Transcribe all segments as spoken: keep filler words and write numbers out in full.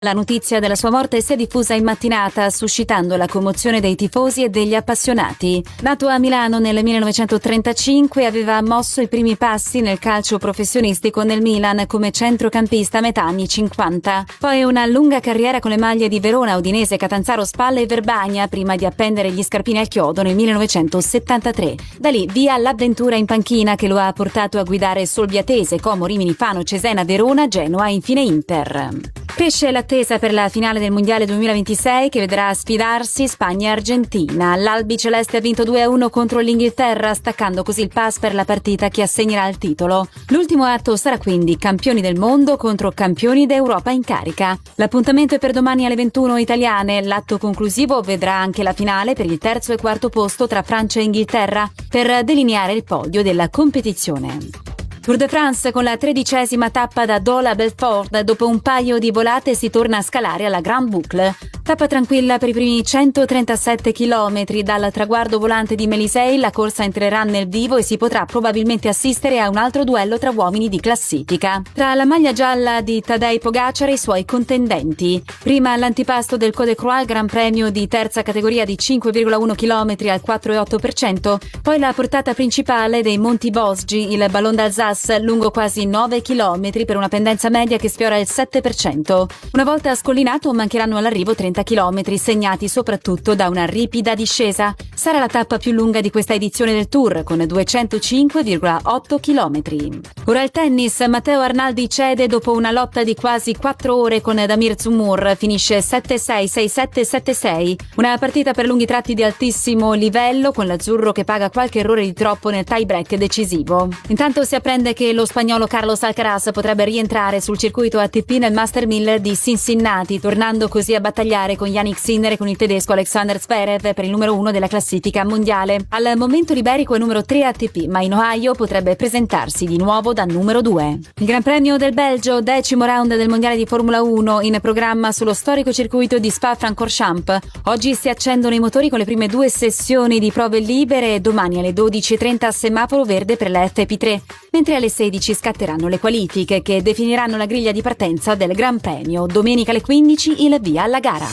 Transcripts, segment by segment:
La notizia della sua morte si è diffusa in mattinata, suscitando la commozione dei tifosi e degli appassionati. Nato a Milano nel millenovecentotrentacinque, aveva mosso i primi passi nel calcio professionistico nel Milan come centrocampista a metà anni cinquanta. Poi una lunga carriera con le maglie di Verona, Udinese, Catanzaro, Spalla e Verbania, prima di appendere gli scarpini al chiodo nel millenovecentosettantatré. Da lì via l'avventura in panchina che lo ha portato a guidare Solviatese, Como, Rimini, Fano, Cesena, Verona, Genoa e infine Inter. Cresce l'attesa per la finale del Mondiale duemilaventisei che vedrà sfidarsi Spagna e Argentina. L'Albi Celeste ha vinto due a uno contro l'Inghilterra, staccando così il pass per la partita che assegnerà il titolo. L'ultimo atto sarà quindi campioni del mondo contro campioni d'Europa in carica. L'appuntamento è per domani alle ventuno italiane. L'atto conclusivo vedrà anche la finale per il terzo e quarto posto tra Francia e Inghilterra per delineare il podio della competizione. Tour de France con la tredicesima tappa da Dole a Belfort. Dopo un paio di volate si torna a scalare alla Grand Boucle. Tappa tranquilla per i primi centotrentasette chilometri. Dal traguardo volante di Mélisey la corsa entrerà nel vivo e si potrà probabilmente assistere a un altro duello tra uomini di classifica. Tra la maglia gialla di Tadej Pogacar e i suoi contendenti. Prima l'antipasto del Col de Croix, Gran Premio di terza categoria di cinque virgola uno chilometri al quattro virgola otto per cento. Poi la portata principale dei Monti Vosgi, il Ballon d'Alsace, lungo quasi nove chilometri per una pendenza media che sfiora il sette per cento. Una volta scollinato mancheranno all'arrivo trenta chilometri, segnati soprattutto da una ripida discesa. Sarà la tappa più lunga di questa edizione del Tour, con duecentocinque virgola otto chilometri. Ora il tennis. Matteo Arnaldi cede dopo una lotta di quasi quattro ore con Damir Dzumhur. Finisce sette sei, sei sette, sette sei. Una partita per lunghi tratti di altissimo livello, con l'azzurro che paga qualche errore di troppo nel tie break decisivo. Intanto si apprende che lo spagnolo Carlos Alcaraz potrebbe rientrare sul circuito A T P nel Master mille di Cincinnati, tornando così a battagliare con Yannick Sinner e con il tedesco Alexander Zverev per il numero uno della classifica mondiale. Al momento l'iberico è numero tre A T P, ma in Ohio potrebbe presentarsi di nuovo da numero due. Il Gran Premio del Belgio, decimo round del mondiale di Formula uno, in programma sullo storico circuito di Spa-Francorchamps. Oggi si accendono i motori con le prime due sessioni di prove libere e domani alle dodici e trenta semaforo verde per la F P tre, mentre alle sedici scatteranno le qualifiche che definiranno la griglia di partenza del Gran Premio. Domenica alle quindici il via alla gara.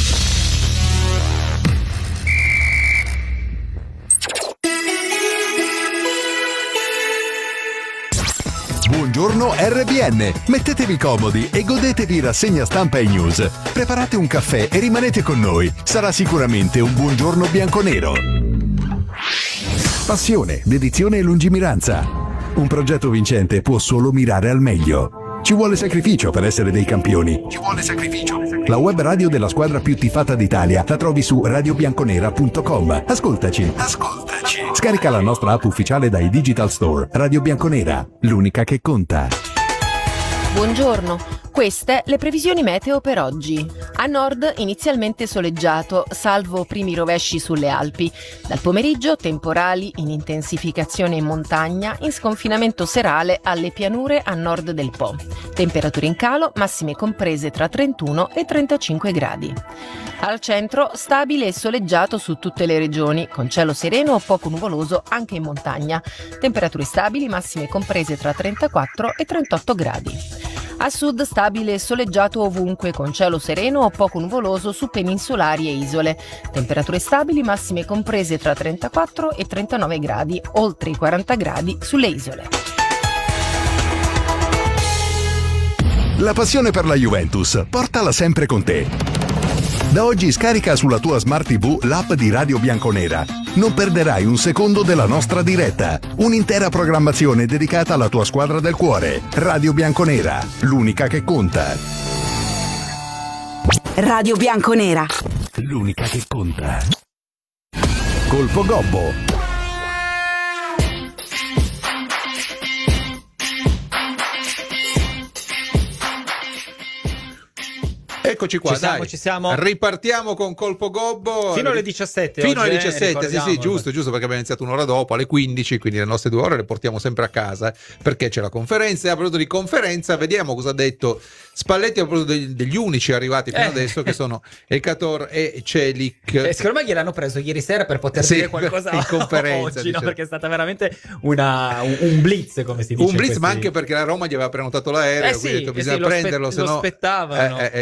Buongiorno R B N, mettetevi comodi e godetevi rassegna stampa e news. Preparate un caffè e rimanete con noi. Sarà sicuramente un buongiorno bianconero. Passione, dedizione e lungimiranza. Un progetto vincente può solo mirare al meglio. Ci vuole sacrificio per essere dei campioni. Ci vuole sacrificio. La web radio della squadra più tifata d'Italia la trovi su radio bianconera punto com. Ascoltaci. Ascoltaci. Scarica la nostra app ufficiale dai Digital Store. Radio Bianconera, l'unica che conta. Buongiorno. Queste le previsioni meteo per oggi. A nord inizialmente soleggiato, salvo primi rovesci sulle Alpi. Dal pomeriggio temporali in intensificazione in montagna, in sconfinamento serale alle pianure a nord del Po. Temperature in calo, massime comprese tra trentuno e trentacinque gradi. Al centro stabile e soleggiato su tutte le regioni, con cielo sereno o poco nuvoloso anche in montagna. Temperature stabili, massime comprese tra trentaquattro e trentotto gradi. A sud stabile e soleggiato ovunque, con cielo sereno o poco nuvoloso su peninsulari e isole. Temperature stabili, massime comprese tra trentaquattro e trentanove gradi, oltre i quaranta gradi sulle isole. La passione per la Juventus, portala sempre con te. Da oggi scarica sulla tua Smart T V l'app di Radio Bianconera. Non perderai un secondo della nostra diretta. Un'intera programmazione dedicata alla tua squadra del cuore. Radio Bianconera, l'unica che conta. Radio Bianconera, l'unica che conta. Colpo Gobbo. Eccoci qua, ci siamo, dai. Ci siamo. Ripartiamo con Colpo Gobbo. Fino alle diciassette. Fino oggi, alle diciassette, eh, sì, sì, giusto, giusto, perché abbiamo iniziato un'ora dopo, alle quindici, quindi le nostre due ore le portiamo sempre a casa, perché c'è la conferenza. E a proposito di conferenza, vediamo cosa ha detto Spalletti a proposito degli, degli unici arrivati fino eh. adesso, che sono Ekator e Celik. Eh, secondo me gliel'hanno preso ieri sera per poter sì, dire qualcosa in conferenza, oggi, no? Perché è stata veramente una, un, un blitz, come si dice. Un blitz, questi... ma anche perché la Roma gli aveva prenotato l'aereo, eh sì, quindi ha detto eh bisogna sì, lo prenderlo, spe- se lo no aspettavano. Eh, eh, quindi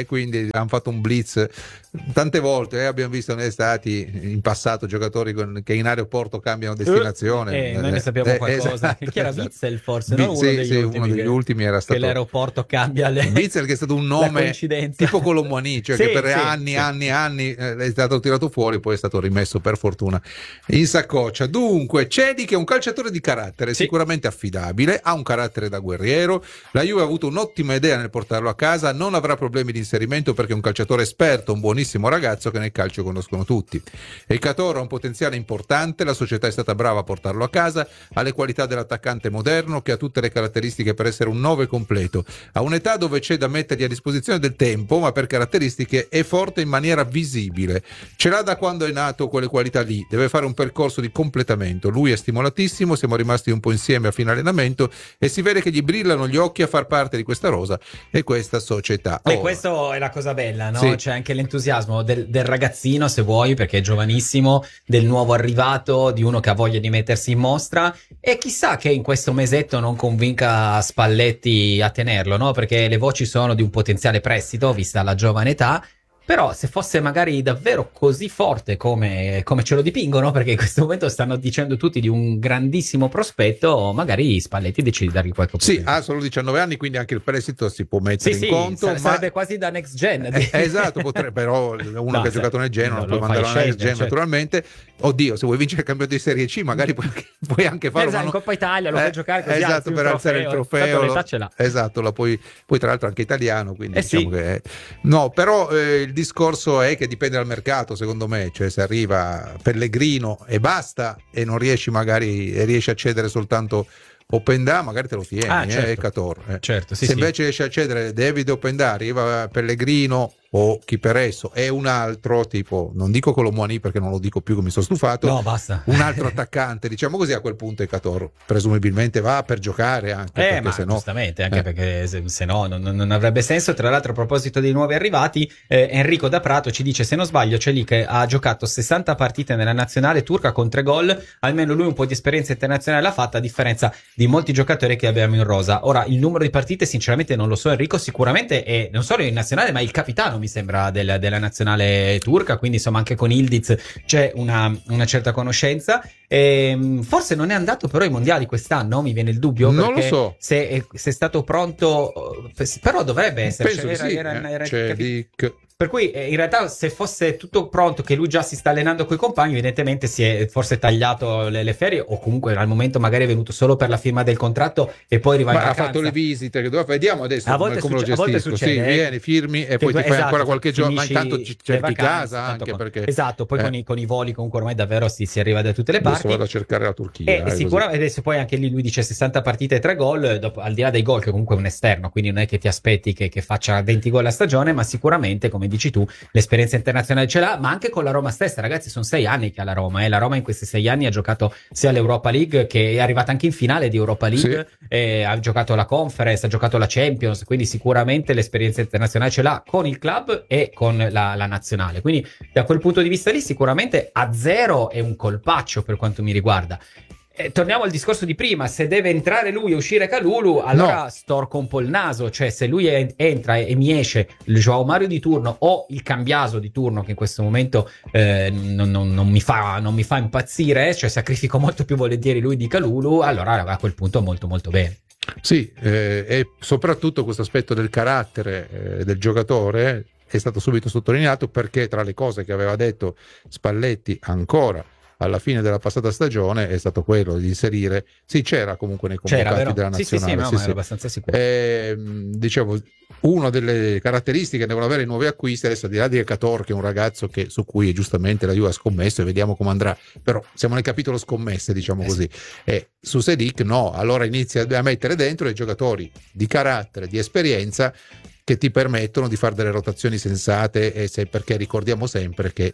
che hanno fatto un blitz tante volte, eh, abbiamo visto negli stati in passato giocatori con, che in aeroporto cambiano destinazione. Eh, noi ne sappiamo Eh, qualcosa. esatto, Chi era esatto. Witzel forse? Vi- No? Uno, sì, degli sì, ultimi uno degli che, ultimi era stato che l'aeroporto cambia le... Witzel, che è stato un la nome coincidenza. tipo Colomboani, cioè Sì, che per sì, anni, sì. anni, anni eh, è stato tirato fuori, poi è stato rimesso per fortuna in saccoccia. Dunque, Cedi, che è un calciatore di carattere, Sì. sicuramente affidabile, ha un carattere da guerriero. La Juve ha avuto un'ottima idea nel portarlo a casa, non avrà problemi di inserimento perché è un calciatore esperto, un buonissimo ragazzo che nel calcio conoscono tutti. E Catoro ha un potenziale importante, la società è stata brava a portarlo a casa, ha le qualità dell'attaccante moderno che ha tutte le caratteristiche per essere un nove completo. A un'età dove c'è da mettergli a disposizione del tempo, ma per caratteristiche è forte in maniera visibile. Ce l'ha da quando è nato quelle qualità lì, deve fare un percorso di completamento. Lui è stimolatissimo, siamo rimasti un po' insieme a fine allenamento e si vede che gli brillano gli occhi a far parte di questa rosa e questa società. E Oh, questo è la cosa bella, no? Sì. C'è anche l'entusiasmo del, del ragazzino, se vuoi, perché è giovanissimo, del nuovo arrivato, di uno che ha voglia di mettersi in mostra, e chissà che in questo mesetto non convinca Spalletti a tenerlo, no? Perché le voci sono di un potenziale prestito, vista la giovane età. Però se fosse magari davvero così forte come, come ce lo dipingono, perché in questo momento stanno dicendo tutti di un grandissimo prospetto, magari Spalletti decide di dargli qualche sì, opportunità. ha solo diciannove anni, quindi anche il prestito si può mettere Sì, in sì, conto. sa- ma... sarebbe quasi da next gen. Eh, esatto, potrebbe, però uno No, che ha se- giocato nel Genoa non lo può fai mandare alla next scendere, gen, certo. naturalmente. Oddio, se vuoi vincere il campionato di Serie C magari puoi, puoi anche farlo. Esatto, ma in non- Coppa Italia lo Eh, fai giocare così, esatto, alzi un per alzare il trofeo, trofeo. tanto lo- l'età ce l'ha. Esatto, la puoi, poi tra l'altro anche italiano, quindi Eh diciamo sì. che è- no, però eh, il discorso è che dipende dal mercato, secondo me, cioè se arriva Pellegrino e basta e non riesci magari e riesci a cedere soltanto Openda, magari te lo tieni, Ah, eh, certo. e Cator. eh. Certo, sì, Se sì. invece riesci a cedere David Openda, arriva Pellegrino o chi per esso e un altro tipo, non dico Colomboani perché non lo dico più che mi sono stufato, No, basta. un altro attaccante, diciamo così, a quel punto Cator presumibilmente va per giocare anche, Eh, perché ma se no giustamente, anche eh. perché se, se no non, non avrebbe senso. Tra l'altro, a proposito dei nuovi arrivati, eh, Enrico da Prato ci dice: se non sbaglio, c'è lì che ha giocato sessanta partite nella nazionale turca con tre gol. Almeno lui un po' di esperienza internazionale l'ha fatta, a differenza di molti giocatori che abbiamo in rosa. Ora, il numero di partite, sinceramente, non lo so. Enrico sicuramente è non solo in nazionale, ma il capitano, mi sembra, del, della nazionale turca. Quindi, insomma, anche con Ildiz c'è una, una certa conoscenza. E, forse non è andato però ai mondiali quest'anno, mi viene il dubbio. Non lo perché so. Se è, se è stato pronto, però dovrebbe essere. penso cioè, di era- sì, era- eh. era- C'è capi- Dick. Per cui eh, in realtà se fosse tutto pronto, che lui già si sta allenando coi compagni, evidentemente si è forse tagliato le, le ferie, o comunque al momento magari è venuto solo per la firma del contratto e poi riva in Ma ha vacanza. fatto le visite che doveva fare. Vediamo adesso A come, volte come lo succe- a volte gestisco. succede, Sì, eh, vieni, firmi e che poi tu- ti fai esatto, ancora qualche giorno, ma finisci intanto ci le cerchi vacanze, casa tanto anche con- perché esatto, poi eh, con, i, con i voli comunque ormai davvero si, si arriva da tutte le adesso parti. vado a cercare la Turchia. E eh, così. sicuramente adesso poi anche lì lui dice sessanta partite e tre gol, dopo, al di là dei gol, che comunque è un esterno, quindi non è che ti aspetti che, che faccia venti gol a stagione, ma sicuramente, come dici tu, l'esperienza internazionale ce l'ha, ma anche con la Roma stessa. Ragazzi, sono sei anni che ha la Roma, e eh. la Roma in questi sei anni ha giocato sia l'Europa League, che è arrivata anche in finale di Europa League, e ha giocato la Conference, ha giocato la Champions, quindi sicuramente l'esperienza internazionale ce l'ha con il club e con la, la nazionale. Quindi da quel punto di vista lì sicuramente a zero è un colpaccio per quanto mi riguarda. Eh, torniamo al discorso di prima: se deve entrare lui e uscire Kalulu, allora No. storco un po' il naso. Cioè, se lui è- entra e, e mi esce il Joao Mario di turno o il Cambiaso di turno, che in questo momento eh, non, non- non mi fa, non mi fa impazzire, cioè sacrifico molto più volentieri lui di Kalulu, allora a quel punto molto molto bene. Sì, eh, e soprattutto questo aspetto del carattere eh, del giocatore è stato subito sottolineato, perché tra le cose che aveva detto Spalletti ancora alla fine della passata stagione è stato quello di inserire, sì, c'era comunque nei C'era, convocati vero? della Sì, sì, sì, nazionale, no, sì, ma sì. ero abbastanza sicuro. Eh, dicevo, una delle caratteristiche che devono avere i nuovi acquisti, adesso al di là di Cator, che è un ragazzo che, su cui giustamente la Juve ha scommesso e vediamo come andrà, però siamo nel capitolo scommesse, diciamo Eh, così, e su Sedic no, allora inizia a mettere dentro i giocatori di carattere, di esperienza, che ti permettono di fare delle rotazioni sensate, e se, perché ricordiamo sempre che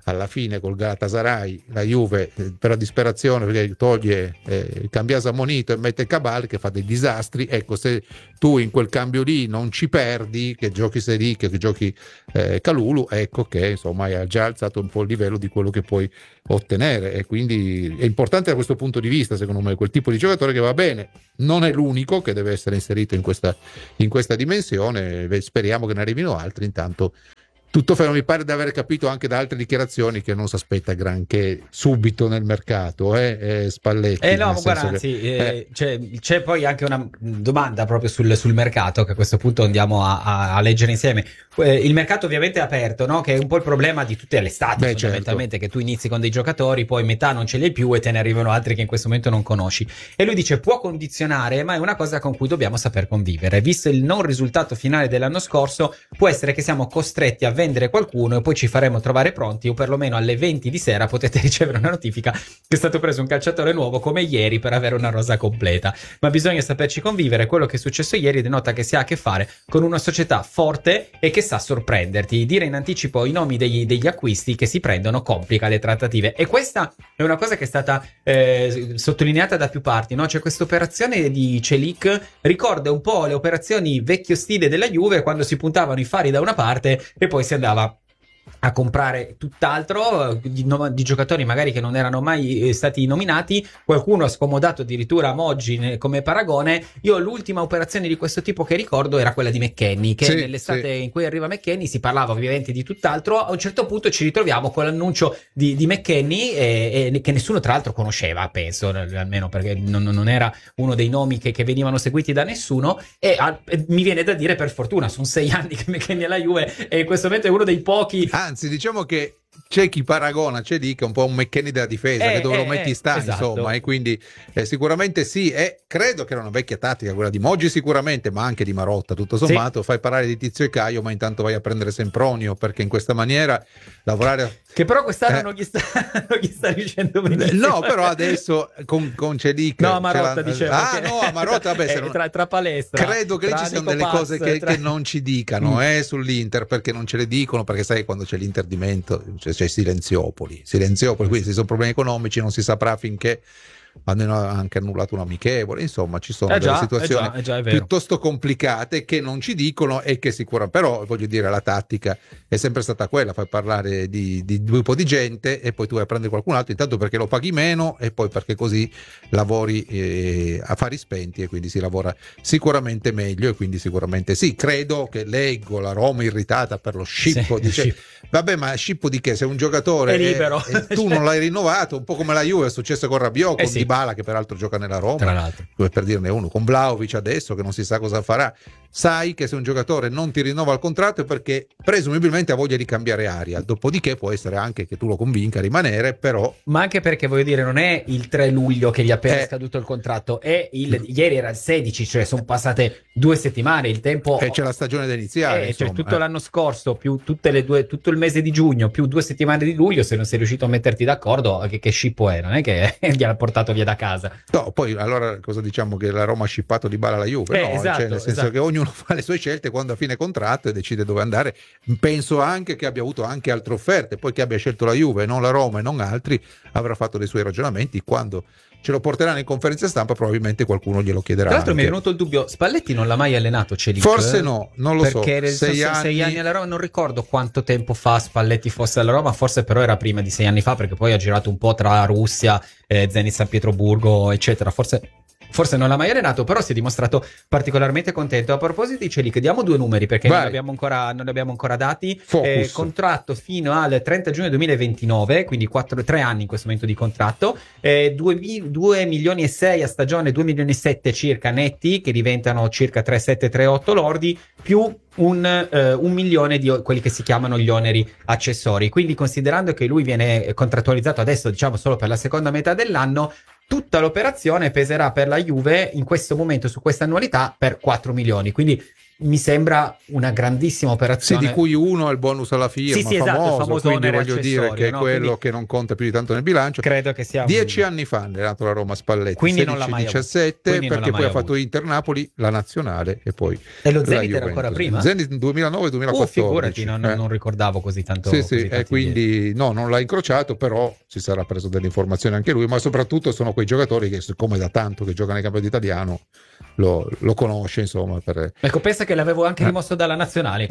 alla fine col Galatasaray la Juve eh, per la disperazione, perché toglie eh, Cambiaso ammonito e mette Cabal che fa dei disastri. Ecco, se tu in quel cambio lì non ci perdi, che giochi Seri, che giochi eh, Kalulu, ecco che insomma hai già alzato un po' il livello di quello che puoi ottenere, e quindi è importante da questo punto di vista, secondo me, quel tipo di giocatore che va bene, non è l'unico che deve essere inserito in questa, in questa dimensione. Speriamo che ne arrivino altri. Intanto tutto fermo, mi pare di aver capito anche da altre dichiarazioni che non si aspetta granché subito nel mercato, eh, eh Spalletti. Eh no, guarda, che, sì, eh, eh. c'è, c'è poi anche una domanda proprio sul, sul mercato, che a questo punto andiamo a, a, a leggere insieme. Eh, il mercato ovviamente è aperto, no? Che è un po' il problema di tutte le estati, Beh, fondamentalmente, certo. Che tu inizi con dei giocatori, poi metà non ce li hai più e te ne arrivano altri che in questo momento non conosci. E lui dice può condizionare, ma è una cosa con cui dobbiamo saper convivere. Visto il non risultato finale dell'anno scorso, può essere che siamo costretti a vendere qualcuno e poi ci faremo trovare pronti, o perlomeno alle venti di sera potete ricevere una notifica che è stato preso un calciatore nuovo come ieri per avere una rosa completa. Ma bisogna saperci convivere. Quello che è successo ieri denota che si ha a che fare con una società forte e che sa sorprenderti. Dire in anticipo i nomi degli, degli acquisti che si prendono complica le trattative, e questa è una cosa che è stata eh, sottolineata da più parti, no? C'è questa operazione di Celik, ricorda un po' le operazioni vecchio stile della Juve, quando si puntavano i fari da una parte e poi si andava a comprare tutt'altro di, di giocatori magari che non erano mai stati nominati. Qualcuno ha scomodato addirittura Moggi come paragone. Io l'ultima operazione di questo tipo che ricordo era quella di McKennie, che sì, nell'estate sì. in cui arriva McKennie si parlava ovviamente di tutt'altro. A un certo punto ci ritroviamo con l'annuncio di, di McKennie e, e che nessuno tra l'altro conosceva, penso, almeno perché non, non era uno dei nomi che, che venivano seguiti da nessuno, e, a, e mi viene da dire per fortuna, sono sei anni che McKennie è alla Juve e in questo momento è uno dei pochi. Anzi, diciamo che c'è chi paragona, c'è lì che è un po' un McKennie della difesa, eh, che dove eh, lo metti eh, sta, esatto. insomma, e quindi eh, sicuramente sì, e credo che era una vecchia tattica quella di Moggi sicuramente, ma anche di Marotta, tutto sommato, sì. Fai parlare di Tizio e Caio, ma intanto vai a prendere Sempronio, perché in questa maniera lavorare... Che però quest'anno eh, non, gli sta, non gli sta dicendo benissimo. No, però adesso con, con Celic... No, Marotta dicevo. Ah, no, a Marotta, vabbè, non... tra, tra palestra. Credo che lì ci siano delle Pass, cose che, tra... che non ci dicano, mm. eh, sull'Inter, perché non ce le dicono, perché sai quando c'è l'Inter di Mento, c'è, c'è Silenziopoli, Silenziopoli, quindi se sono problemi economici non si saprà finché hanno anche annullato un amichevole, insomma ci sono eh delle già, situazioni è già, è già, è piuttosto complicate che non ci dicono e che sicuramente, però voglio dire, la tattica è sempre stata quella, fai parlare di, di due po' di gente e poi tu vai a prendere qualcun altro, intanto perché lo paghi meno e poi perché così lavori eh, a fari spenti e quindi si lavora sicuramente meglio, e quindi sicuramente sì, credo che leggo la Roma irritata per lo Scippo, sì, dice Scippo. Vabbè, ma Scippo di che? Se un giocatore è libero è, e tu non l'hai rinnovato, un po' come la Juve è successo con Rabiot, con eh sì. Dybala che peraltro gioca nella Roma, tra l'altro, per dirne uno, con Vlahovic adesso che non si sa cosa farà. Sai che se un giocatore non ti rinnova il contratto è perché presumibilmente ha voglia di cambiare aria, dopodiché può essere anche che tu lo convinca a rimanere, però ma anche perché voglio dire non è il tre luglio che gli ha appena eh. scaduto il contratto, è il ieri era il sedici, cioè sono passate due settimane, il tempo e c'è la stagione da iniziare, eh, cioè tutto eh. l'anno scorso più tutte le due, tutto il mese di giugno più due settimane di luglio, se non sei riuscito a metterti d'accordo, che, che scippo è, non è che gli ha portato via da casa. No, poi allora cosa diciamo, che la Roma ha scippato Dybala alla Juve? Eh, no, esatto, cioè, nel senso esatto. che ognuno fa le sue scelte quando a fine contratto e decide dove andare. Penso anche che abbia avuto anche altre offerte, poi che abbia scelto la Juve, non la Roma e non altri, avrà fatto dei suoi ragionamenti. Quando ce lo porteranno in conferenza stampa probabilmente qualcuno glielo chiederà. Tra l'altro anche. Mi è venuto il dubbio, Spalletti non l'ha mai allenato Celic? Forse no, non lo perché so. Sei, anni... sei anni alla Roma, non ricordo quanto tempo fa Spalletti fosse alla Roma, forse però era prima di sei anni fa, perché poi ha girato un po' tra Russia, eh, Zenit San Pietroburgo, eccetera. Forse Forse non l'ha mai allenato, però si è dimostrato particolarmente contento. A proposito di Celic, diamo due numeri perché non abbiamo ancora, non li abbiamo ancora dati. Eh, contratto fino al trenta giugno duemilaventinove, quindi tre anni in questo momento di contratto. Eh, due milioni e sei a stagione, due milioni e sette circa netti, che diventano circa tre virgola sette tre otto lordi, più un, eh, un milione di quelli che si chiamano gli oneri accessori. Quindi, considerando che lui viene contrattualizzato adesso, diciamo solo per la seconda metà dell'anno, tutta l'operazione peserà per la Juve in questo momento su questa annualità per quattro milioni, quindi mi sembra una grandissima operazione. Sì, di cui uno è il bonus alla firma, sì, sì, esatto, famoso, il famoso quindi onere voglio dire che è no? quello Quindi che non conta più di tanto nel bilancio. Credo che sia Dieci un... anni fa è nato la Roma Spalletti, quindi non l'ha mai diciassette, quindi non perché l'ha poi mai ha fatto avuto. Inter-Napoli, la nazionale e poi E lo la Zenit era Juventus. ancora prima? Zenit duemilanove duemilaquattordici. Uh, figurati, non, eh. non ricordavo così tanto. Sì, così sì, e quindi dietro. No, non l'ha incrociato, però si sarà preso delle informazioni anche lui, ma soprattutto sono quei giocatori che, siccome da tanto che giocano nel campionato italiano, lo, lo conosce, insomma. Per... Ecco, pensa che l'avevo anche eh. rimosso dalla nazionale.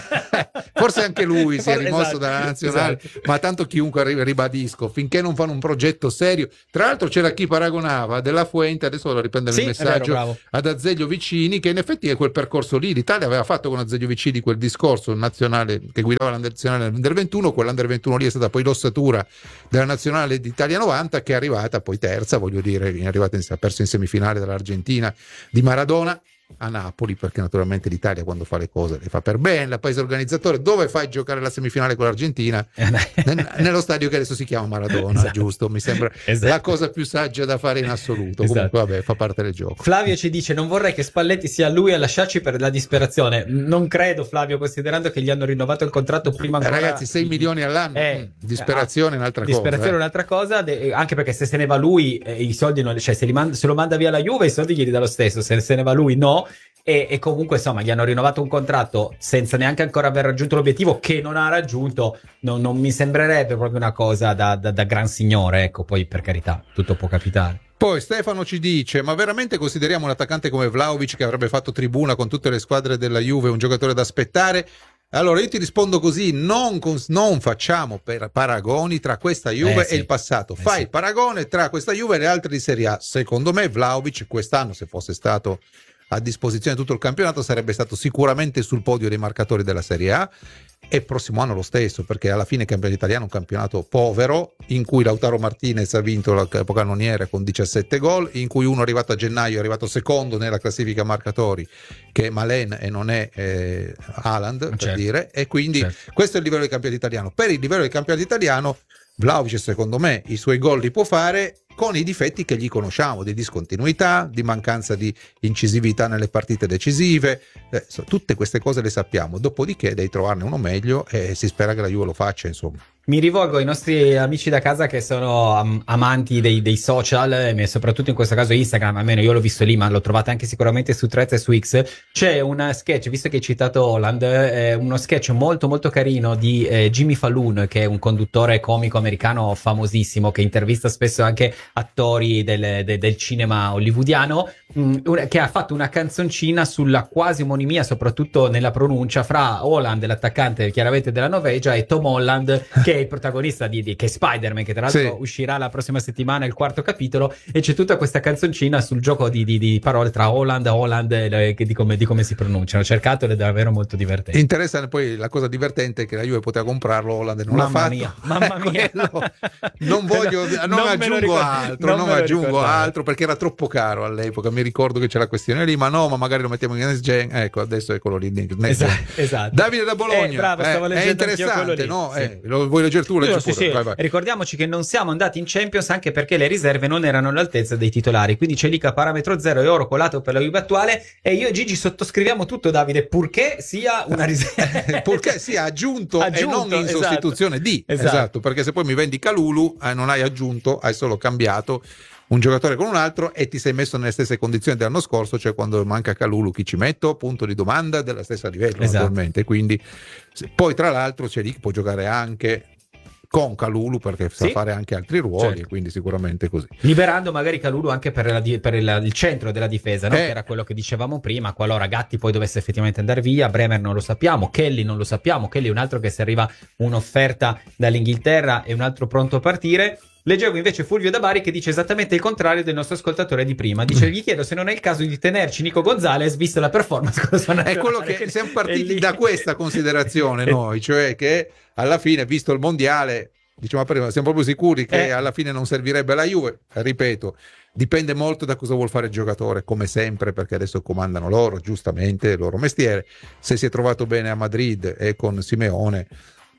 Forse anche lui si è Esatto, rimosso dalla nazionale, esatto. ma tanto chiunque, ribadisco, finché non fanno un progetto serio. Tra l'altro c'era chi paragonava Della Fuente, adesso vado a riprendere Sì, il è vero, messaggio, bravo. ad Azeglio Vicini, che in effetti è quel percorso lì. L'Italia aveva fatto con Azeglio Vicini quel discorso nazionale che guidava la nazionale nell'Under ventuno, quell'Under ventuno lì è stata poi l'ossatura della nazionale d'Italia novanta, che è arrivata poi terza, voglio dire, è arrivata in, ha perso in semifinale dall'Argentina di Maradona a Napoli, perché naturalmente l'Italia quando fa le cose le fa per bene, la paese organizzatore. Dove fai giocare la semifinale con l'Argentina? Nel, nello stadio che adesso si chiama Maradona, esatto. Giusto? Mi sembra esatto. la cosa più saggia da fare in assoluto. Esatto. Comunque vabbè, fa parte del gioco. Flavio ci dice: non vorrei che Spalletti sia lui a lasciarci per la disperazione. Non credo, Flavio, considerando che gli hanno rinnovato il contratto prima ancora. Eh, ragazzi, sei milioni all'anno, eh, disperazione è un'altra disperazione cosa. è un'altra cosa, de- anche perché se se ne va lui, eh, i soldi non, cioè se, li manda, se lo manda via la Juve, i soldi glieli dà lo stesso. Se se ne va lui, no. E, e comunque insomma gli hanno rinnovato un contratto senza neanche ancora aver raggiunto l'obiettivo, che non ha raggiunto. Non, non mi sembrerebbe proprio una cosa da, da, da gran signore, ecco. Poi per carità, tutto può capitare. Poi Stefano ci dice: ma veramente consideriamo un attaccante come Vlahovic, che avrebbe fatto tribuna con tutte le squadre della Juve, un giocatore da aspettare? Allora io ti rispondo così: non, cons- non facciamo per paragoni tra questa Juve eh sì. e il passato. Eh Fai sì. il paragone tra questa Juve e le altre di Serie A. Secondo me Vlahovic quest'anno, se fosse stato a disposizione tutto il campionato, sarebbe stato sicuramente sul podio dei marcatori della Serie A, e prossimo anno lo stesso, perché alla fine il campionato italiano è un campionato povero, in cui Lautaro Martinez ha vinto la capocannoniere con diciassette gol, in cui uno è arrivato a gennaio è arrivato secondo nella classifica marcatori, che è Malen e non è eh, Haaland, certo. per dire, e quindi certo. questo è il livello del campionato italiano. Per il livello del campionato italiano Vlahovic, secondo me, i suoi gol li può fare, con i difetti che gli conosciamo, di discontinuità, di mancanza di incisività nelle partite decisive, eh, so, tutte queste cose le sappiamo. Dopodiché devi trovarne uno meglio e si spera che la Juve lo faccia, insomma. Mi rivolgo ai nostri amici da casa che sono am- amanti dei, dei social, e soprattutto in questo caso Instagram, almeno io l'ho visto lì, ma lo trovate anche sicuramente su Threads e su X. C'è un sketch, visto che hai citato Holland, eh, uno sketch molto molto carino di eh, Jimmy Fallon, che è un conduttore comico americano famosissimo, che intervista spesso anche attori del, de, del cinema hollywoodiano, mh, una, che ha fatto una canzoncina sulla quasi omonimia, soprattutto nella pronuncia, fra Holland, l'attaccante chiaramente della Norvegia, e Tom Holland, che è il protagonista di, di che è Spider-Man, che tra l'altro Sì. uscirà la prossima settimana, il quarto capitolo, e c'è tutta questa canzoncina sul gioco di, di, di parole tra Holland e Holland, eh, di, come, di come si pronunciano. Cercato ed è davvero molto divertente. Interessante. Poi la cosa divertente è che la Juve poteva comprarlo, Holland non Mamma l'ha fatto. mia, mamma mia. Quello, non voglio, non, Non me lo aggiungo ricordo- altro, non non, me lo aggiungo ricordavo. altro, perché era troppo caro all'epoca. Mi ricordo che c'era la questione lì, ma no, ma magari lo mettiamo in next gen. Ecco, adesso eccolo lì. Next gen. Esatto, esatto. Davide da Bologna, Eh, bravo, stavo eh, è leggendo anch'io quello interessante, lì. no? Sì. Eh, lo vuoi leggere tu? Leggi Sì, pure. sì. Vai, vai. Ricordiamoci che non siamo andati in Champions anche perché le riserve non erano all'altezza dei titolari, quindi Celica parametro zero e oro colato per la Juve attuale, e io e Gigi sottoscriviamo tutto, Davide, purché sia una riserva, purché sia aggiunto, Aggiunto, e non in esatto. sostituzione di Esatto. esatto. Perché se poi mi vendi Kalulu, eh, non hai aggiunto, hai solo cambiato un giocatore con un altro e ti sei messo nelle stesse condizioni dell'anno scorso, cioè quando manca Kalulu chi ci metto? Punto di domanda della stessa livello, Esatto. naturalmente. Quindi se- poi tra l'altro c'è lì che può giocare anche con Kalulu, perché sa Sì. fare anche altri ruoli, Certo. quindi sicuramente così. liberando magari Kalulu anche per, la di- per il, il centro della difesa, no? Eh. Che era quello che dicevamo prima, qualora Gatti poi dovesse effettivamente andare via. Bremer non lo sappiamo, Kelly non lo sappiamo, Kelly è un altro che se arriva un'offerta dall'Inghilterra è un altro pronto a partire. Leggevo invece Fulvio da Bari che dice esattamente il contrario del nostro ascoltatore di prima. Dice: gli chiedo se non è il caso di tenerci Nico Gonzalez vista la performance con la sua È nazionale. quello che siamo È partiti lì. da questa considerazione noi, cioè che alla fine, visto il mondiale, diciamo prima, siamo proprio sicuri che Eh. alla fine non servirebbe alla Juve. Ripeto, dipende molto da cosa vuol fare il giocatore, come sempre, perché adesso comandano loro, giustamente, il loro mestiere. Se si è trovato bene a Madrid e con Simeone,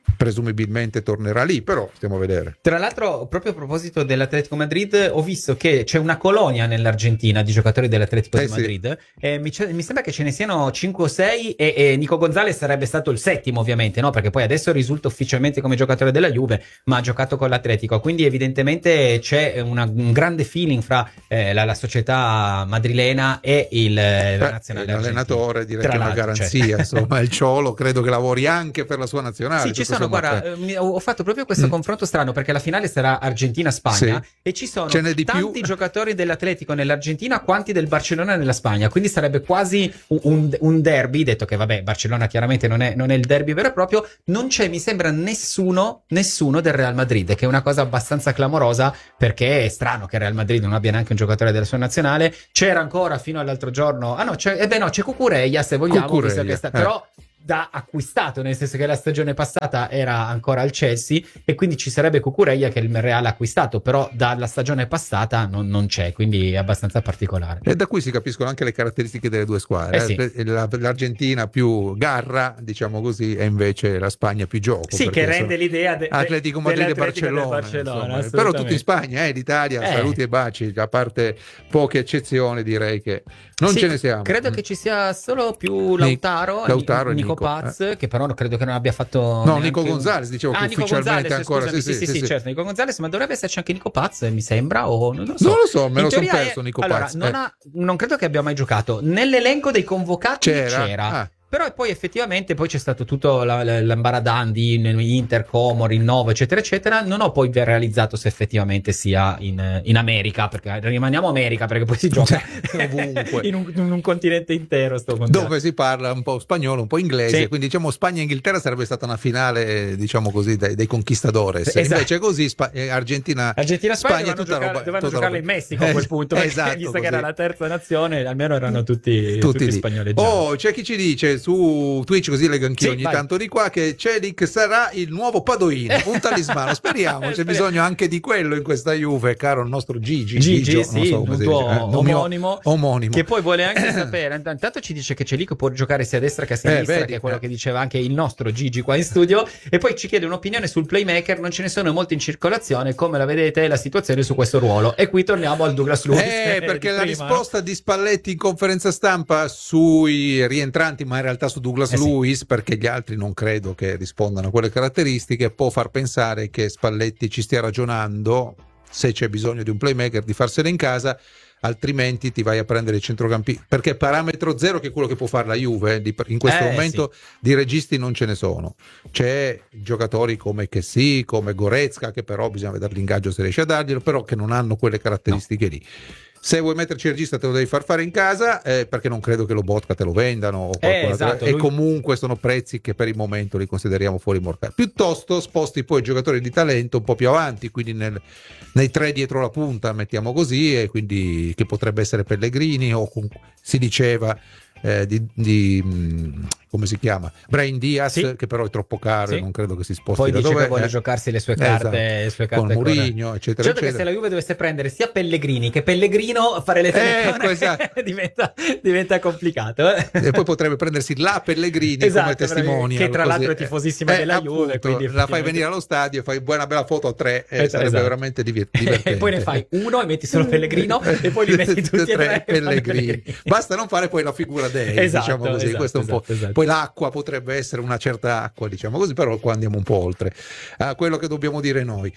presumibilmente tornerà lì, però stiamo a vedere. Tra l'altro, proprio a proposito dell'Atletico Madrid, ho visto che c'è una colonia nell'Argentina di giocatori dell'Atletico Eh di sì. Madrid, e mi, mi sembra che ce ne siano cinque o sei, e, e Nico Gonzalez sarebbe stato il settimo, ovviamente, no? Perché poi adesso risulta ufficialmente come giocatore della Juve, ma ha giocato con l'Atletico, quindi evidentemente c'è una, un grande feeling fra eh, la, la società madrilena e il, la Eh, nazionale l'allenatore direi Tra che è una l'altro, garanzia, certo. insomma il Ciolo credo che lavori anche per la sua nazionale. Sì, ci tutto sono, sommato. guarda, eh, mi- ho fatto proprio questo Mm. confronto strano, perché la finale sarà Argentina-Spagna, Sì. e ci sono Ce n'è di tanti più. giocatori dell'Atletico nell'Argentina quanti del Barcellona nella Spagna, quindi sarebbe quasi un, un- un derby, detto che vabbè, Barcellona chiaramente non è, non è il derby vero e proprio. Non c'è, mi sembra, nessuno nessuno del Real Madrid, che è una cosa abbastanza clamorosa, perché è strano che il Real Madrid non abbia neanche un giocatore della sua nazionale. C'era ancora fino all'altro giorno, ah no, c'è, eh beh no, c'è Cucurella, se vogliamo, Cucurella, visto che sta- eh. però da acquistato, nel senso che la stagione passata era ancora al Chelsea, e quindi ci sarebbe Cucurella che il Real ha acquistato, però dalla stagione passata non, non c'è, quindi è abbastanza particolare. E da qui si capiscono anche le caratteristiche delle due squadre. Eh sì. eh. La- L'Argentina più garra, diciamo così, e invece la Spagna più gioco. Sì, che perché rende sono l'idea de- de- Atletico Madrid e dell'Atletico del Barcellona, Barcellona, insomma. Però tutto in assolutamente. Spagna, eh, l'Italia, Eh. saluti e baci, a parte poche eccezioni direi che non Sì, ce ne siamo. Credo Mm. che ci sia solo più Lautaro, Lautaro e e Nico, Nico, Paz, che però credo che non abbia fatto No, neanche Nico un- Gonzalez, dicevo ah, che Nico ufficialmente Gonzalez, ancora scusami, sì, sì, sì, sì, sì. certo, Nico Gonzalez, ma dovrebbe esserci anche Nico Paz, mi sembra, o non lo so. Non lo so, me In lo sono teoria è- perso Nico allora, Paz. non, eh. ha- non credo che abbia mai giocato. Nell'elenco dei convocati C'era? c'era. Ah. Però poi effettivamente poi c'è stato tutto la- la- l'ambaradandi, Inter, Como, rinnovo, eccetera, eccetera. Non ho poi realizzato se effettivamente sia in, in America, perché rimaniamo America, perché poi si gioca Ovunque. in, un, in un continente intero. Sto mondiale. Dove si parla un po' spagnolo, un po' inglese, Sì. quindi diciamo Spagna e Inghilterra sarebbe stata una finale, diciamo così, dei, dei conquistadores. Esatto. Invece così Spa- eh, Argentina, Argentina e Spagna, Spagna, dovevano, tutta giocare, roba- dovevano tutta giocarla in roba- Messico a quel Eh, punto, perché esatto, visto così. che era la terza nazione, almeno erano tutti, tutti, tutti lì. spagnoleggiati. Oh, c'è chi ci dice su Twitch, così leggo anch'io Sì, ogni vai. tanto di qua, che Celic sarà il nuovo Padoino, un talismano. Speriamo, c'è Speriamo. bisogno anche di quello in questa Juve, caro il nostro Gigi. Gigi, Gigio, sì, non so come un si tuo dice, eh, un mio omonimo, omonimo. che poi vuole anche sapere. Intanto ci dice che Celic può giocare sia a destra che a sinistra, vedi, che è quello eh. che diceva anche il nostro Gigi qua in studio, e poi ci chiede un'opinione sul playmaker. Non ce ne sono molti in circolazione, come la vedete la situazione su questo ruolo, e qui torniamo al Douglas Luiz. Eh, perché di la prima, risposta di Spalletti in conferenza stampa sui rientranti, ma in realtà su Douglas Eh sì. Luiz, perché gli altri non credo che rispondano a quelle caratteristiche, può far pensare che Spalletti ci stia ragionando, se c'è bisogno di un playmaker, di farsene in casa, altrimenti ti vai a prendere i centrocampi, perché parametro zero, che è quello che può fare la Juve di- in questo Eh, momento, di registi non ce ne sono. C'è giocatori come Chessy, come Goretzka, che però bisogna vedere l'ingaggio se riesce a darglielo, però che non hanno quelle caratteristiche lì. Se vuoi metterci il regista te lo devi far fare in casa, eh, perché non credo che lo Botka te lo vendano o qualcosa, esatto, e lui- comunque sono prezzi che per il momento li consideriamo fuori mercato. Piuttosto sposti poi i giocatori di talento un po' più avanti, quindi nel- nei tre dietro la punta, mettiamo così, e quindi che potrebbe essere Pellegrini o comunque, si diceva eh, di, di mh, come si chiama? Brahim Diaz, Sì. che però è troppo caro Sì. e non credo che si sposti Poi da dice dove che vuole eh. giocarsi le sue Esatto. carte, le sue Con carte Mourinho, eccetera, Certo che eccetera. se la Juve dovesse prendere sia Pellegrini che Pellegrino, a fare le telecamere Ecco, esatto. diventa, diventa complicato. eh. E poi potrebbe prendersi la Pellegrini Esatto, come testimone, che tra l'altro è tifosissima della Juve, quindi la fai effettivamente- venire allo stadio, fai una bella foto a tre e Esatto, sarebbe esatto. veramente diver- divertente. E poi ne fai uno e metti solo Pellegrino e poi li metti tutti e tre e fanno Pellegrini. Basta non fare poi la figura dei, Esatto, diciamo così. esatto, Questo è un po'. esatto, esatto. Poi l'acqua potrebbe essere una certa acqua, diciamo così, però qua andiamo un po' oltre a quello che dobbiamo dire noi.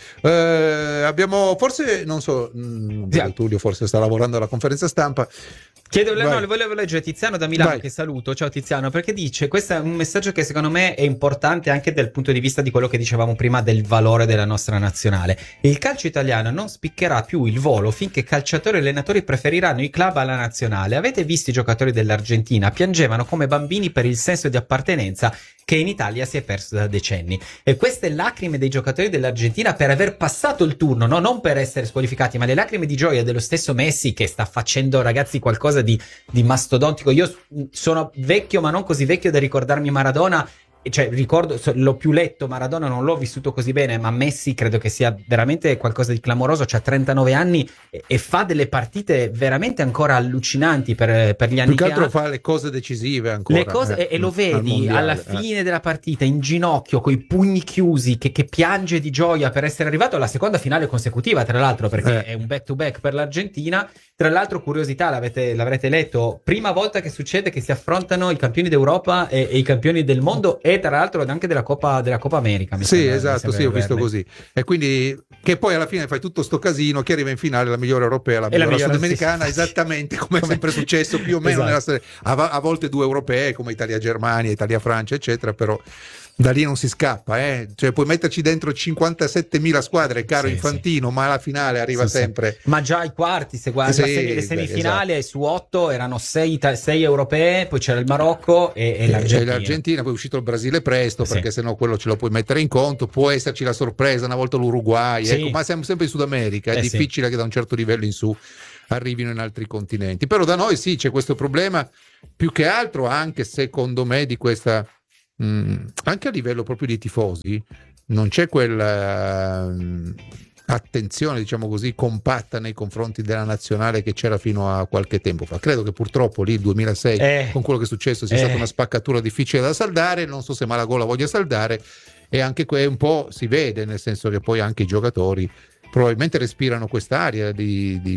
Eh, abbiamo forse, non so, mh, Sì. Tullio forse sta lavorando alla conferenza stampa. Chiedo, Vai. no, le volevo leggere Tiziano da Milano, Vai. che saluto. Ciao Tiziano, perché dice, questo è un messaggio che secondo me è importante anche dal punto di vista di quello che dicevamo prima del valore della nostra nazionale. Il calcio italiano non spiccherà più il volo finché calciatori e allenatori preferiranno i club alla nazionale. Avete visto i giocatori dell'Argentina? Piangevano come bambini per il senso di appartenenza che in Italia si è perso da decenni. E queste lacrime dei giocatori dell'Argentina per aver passato il turno, no? Non per essere squalificati, ma le lacrime di gioia dello stesso Messi, che sta facendo, ragazzi, qualcosa di, di mastodontico. Io sono vecchio, ma non così vecchio da ricordarmi Maradona cioè, ricordo, l'ho più letto Maradona, non l'ho vissuto così bene, ma Messi credo che sia veramente qualcosa di clamoroso, c'ha trentanove anni e, e fa delle partite veramente ancora allucinanti per, per gli anni più che altro ha. fa le cose decisive ancora, le cose, eh, e, e lo vedi al mondiale, alla eh. fine della partita in ginocchio coi pugni chiusi che, che piange di gioia per essere arrivato alla seconda finale consecutiva, tra l'altro, perché Eh. è un back to back per l'Argentina. Tra l'altro, curiosità, l'avete, l'avrete letto, prima volta che succede che si affrontano i campioni d'Europa e, e i campioni del mondo, e tra l'altro anche della Coppa, della Coppa America. Mi Sì, sembra, mi esatto, sembra sì, ho di visto averle. così. E quindi che poi alla fine fai tutto sto casino, chi arriva in finale la migliore europea, la E la migliore migliore, sudamericana, sì, sì. esattamente come è Come- sempre successo più o meno Esatto. nella storia. A, a volte due europee come Italia-Germania, Italia-Francia, eccetera, però da lì non si scappa, eh? Cioè puoi metterci dentro cinquantasettemila squadre, caro Sì, Infantino, ma alla finale arriva Sì, sì. sempre. Ma già ai quarti, se guardi Sì, la semi- le beh, semifinali, su otto erano sei, ita- sei europee, poi c'era il Marocco e, e E l'Argentina. l'Argentina, poi è uscito il Brasile presto, Sì. perché sennò quello ce lo puoi mettere in conto. Può esserci la sorpresa, una volta l'Uruguay, Sì. ecco, ma siamo sempre in Sud America, è Eh, sì. difficile che da un certo livello in su arrivino in altri continenti. Però da noi sì, c'è questo problema, più che altro anche secondo me di questa, mh, anche a livello proprio di tifosi, non c'è quella mh, attenzione, diciamo così, compatta nei confronti della nazionale che c'era fino a qualche tempo fa. Credo che purtroppo lì il duemilasei, Eh. con quello che è successo, sia Eh. stata una spaccatura difficile da saldare. Non so se Malagola voglia saldare, e anche que- un po' si vede, nel senso che poi anche i giocatori probabilmente respirano quest'aria di, di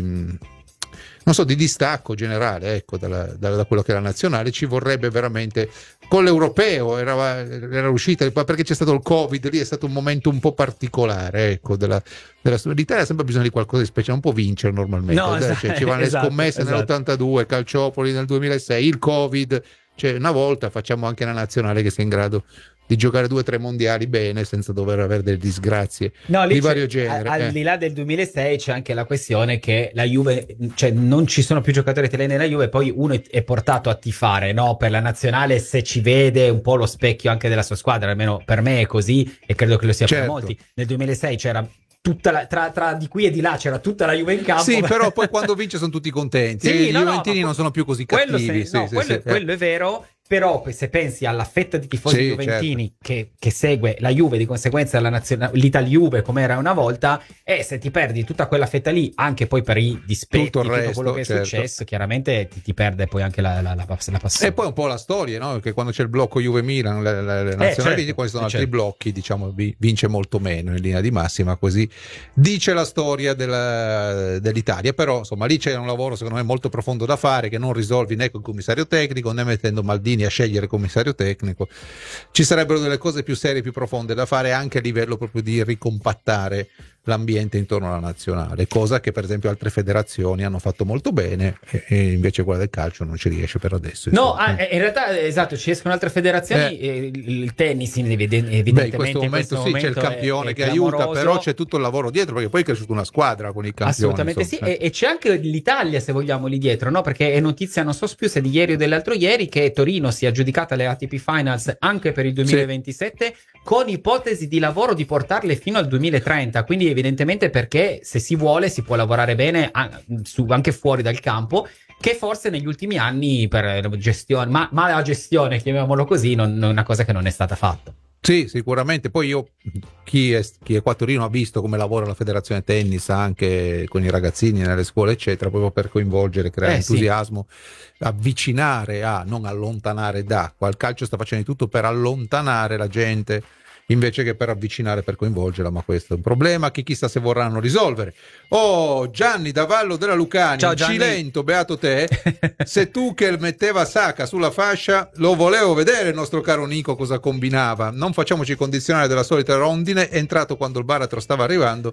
non so, di distacco generale, ecco, dalla- da, da quello che era la nazionale. Ci vorrebbe veramente, con l'europeo era, era uscita, perché c'è stato il Covid, lì è stato un momento un po' particolare, ecco, della, della storia. L'Italia ha sempre bisogno di qualcosa di speciale, non può vincere normalmente, No, eh, esatto, cioè, ci vanno le esatto, scommesse esatto. nell'ottantadue, Calciopoli nel duemilasei, il Covid, cioè una volta facciamo anche una nazionale che sia in grado di giocare due o tre mondiali bene senza dover avere delle disgrazie No, lì di c'è- vario genere. a- al eh. di là del duemilasei c'è anche la questione che la Juve, cioè non ci sono più giocatori italiani nella Juve, poi uno è, è portato a tifare, no? Per la nazionale, se ci vede un po' lo specchio anche della sua squadra, almeno per me è così e credo che lo sia Certo. per molti. Nel duemilasei c'era tutta la, tra, tra di qui e di là c'era tutta la Juve in campo. Sì, però poi quando vince sono tutti contenti. Sì, e i no, no, Juventini ma non sono più così quello cattivi. se- sì, no, sì, quello, sì, quello è vero, però se pensi alla fetta di tifosi Sì, juventini che, che segue la Juve, di conseguenza la naziona- l'Italia-Juve come era una volta, e se ti perdi tutta quella fetta lì, anche poi per i dispetti, Tutto il tutto resto, quello che è certo. successo, chiaramente ti, ti perde poi anche la, la, la, pass- la passione. E poi un po' la storia, no? Che quando c'è il blocco Juve-Milan, le, le, le nazionali, certo, vince, quando ci sono eh, altri certo. blocchi, diciamo, vi- vince molto meno in linea di massima, così dice la storia della- dell'Italia. Però insomma lì c'è un lavoro secondo me molto profondo da fare, che non risolvi né con il commissario tecnico né mettendo Maldini a scegliere il commissario tecnico. Ci sarebbero delle cose più serie, più profonde da fare anche a livello proprio di ricompattare l'ambiente intorno alla nazionale, cosa che per esempio altre federazioni hanno fatto molto bene, e, e invece quella del calcio non ci riesce per adesso. No, insomma. ah, in realtà esatto, ci escono altre federazioni, Eh. e il il tennis evidentemente Beh, in questo momento sì, c'è il è- campione è che aiuta, clamoroso. però c'è tutto il lavoro dietro, perché poi è cresciuta una squadra con i campioni. Assolutamente insomma. sì, e, e c'è anche l'Italia, se vogliamo, lì dietro, no? Perché è notizia, non so più se di ieri o dell'altro ieri, che Torino si è aggiudicata le A T P Finals anche per il duemilaventisette, con ipotesi di lavoro di portarle fino al duemilatrenta. Quindi evidentemente, perché se si vuole si può lavorare bene a- su- anche fuori dal campo, che forse negli ultimi anni per gestione, ma, ma la gestione, chiamiamolo così, non, non è una cosa che non è stata fatta. Sì, sicuramente. Poi io, chi è, chi è qua a Torino ha visto come lavora la federazione tennis anche con i ragazzini nelle scuole, eccetera, proprio per coinvolgere, creare Eh, sì. entusiasmo, avvicinare a, non allontanare da. Qua il calcio sta facendo di tutto per allontanare la gente invece che per avvicinare, per coinvolgerla, ma questo è un problema che chissà se vorranno risolvere. Oh, Gianni da Vallo della Lucania, Ciao, un Gianni. Cilento, beato te. Se tu che metteva Saka sulla fascia, lo volevo vedere il nostro caro Nico cosa combinava. Non facciamoci condizionare della solita rondine, è entrato quando il baratro stava arrivando,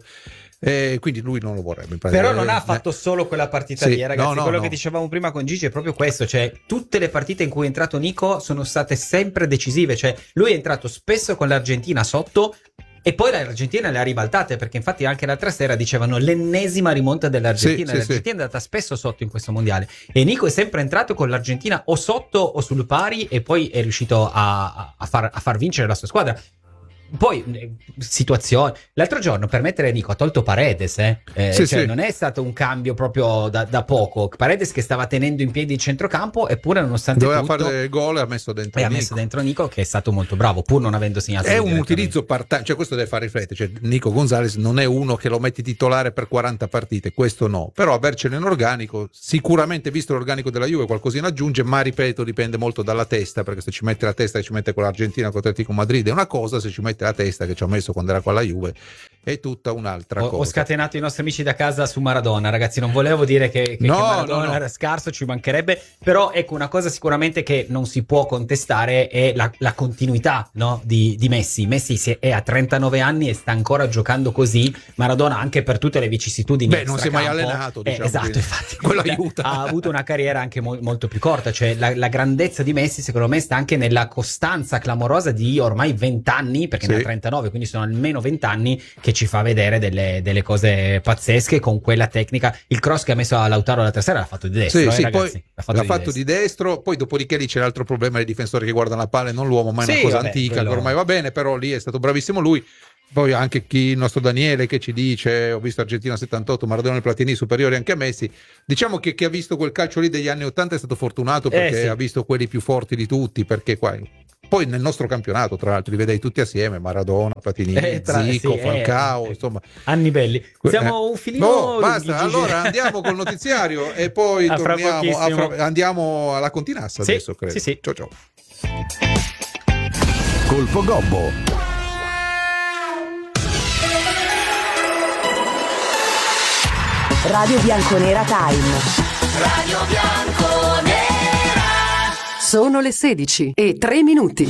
e quindi lui non lo vorrebbe. Però non ha Eh, fatto solo quella partita sì, lì, eh, ragazzi. no, no, Quello no. che dicevamo prima con Gigi è proprio questo: cioè, tutte le partite in cui è entrato Nico sono state sempre decisive. Cioè, lui è entrato spesso con l'Argentina sotto, e poi l'Argentina le ha ribaltate, perché infatti anche l'altra sera dicevano l'ennesima rimonta dell'Argentina. Sì, sì, L'Argentina sì. è andata spesso sotto in questo mondiale, e Nico è sempre entrato con l'Argentina o sotto o sul pari, e poi è riuscito a, a, far, a far vincere la sua squadra. poi eh, situazioni. L'altro giorno, per mettere Nico, ha tolto Paredes, eh? Eh, sì, cioè sì. non è stato un cambio proprio da, da poco. Paredes che stava tenendo in piedi il centrocampo, eppure nonostante doveva tutto fare gol e ha messo dentro e ha Nico. messo dentro Nico, che è stato molto bravo, pur non avendo segnato. È un utilizzo part-time, cioè questo deve far riflettere, cioè Nico Gonzalez non è uno che lo metti titolare per quaranta partite, questo no, però avercelo in organico, sicuramente visto l'organico della Juve qualcosina aggiunge, ma ripeto dipende molto dalla testa, perché se ci mette la testa che ci mette con l'Argentina contro Atletico Madrid è una cosa, se ci mette la testa che ci ha messo quando era con la Juve è tutta un'altra ho, cosa. Ho scatenato i nostri amici da casa su Maradona, ragazzi, non volevo dire che, che, no, che Maradona no, no. era scarso, ci mancherebbe, però ecco una cosa sicuramente che non si può contestare è la, la continuità, no, di, di Messi. Messi si è, è a trentanove anni e sta ancora giocando così. Maradona anche per tutte le vicissitudini. Beh, non si è mai allenato, diciamo, eh, esatto, quindi infatti quello aiuta. Ha avuto una carriera anche mo- molto più corta, cioè la, la grandezza di Messi secondo me sta anche nella costanza clamorosa di ormai venti anni, perché Sì. ne ha trentanove, quindi sono almeno venti anni che ci fa vedere delle, delle cose pazzesche con quella tecnica. Il cross che ha messo a Lautaro l'altra sera l'ha fatto di destro, Sì, eh, sì, ragazzi, poi l'ha fatto, l'ha di, fatto destro. di destro, poi dopodiché lì c'è l'altro problema dei difensori che guardano la palla e non l'uomo, ma è Sì, una cosa vabbè, antica quello- che ormai va bene, però lì è stato bravissimo lui. Poi anche chi, il nostro Daniele che ci dice ho visto Argentina settantotto, Maradona e Platini superiori anche a Messi, diciamo che chi ha visto quel calcio lì degli anni ottanta è stato fortunato perché Eh, sì. ha visto quelli più forti di tutti, perché qua poi nel nostro campionato tra l'altro li vedei tutti assieme, Maradona, Platini, Eh, tra- Zico, sì, eh, Falcao, eh, insomma anni belli. Siamo eh. un filino No, basta, lunghi, Gigi. allora andiamo col notiziario e poi A fra torniamo a pochissimo. fra- andiamo alla Continassa Sì, adesso credo. sì, sì. Ciao ciao. Colpo Gobbo. Radio Bianconera Time. Radio Bianconera. Sono le sedici e tre minuti.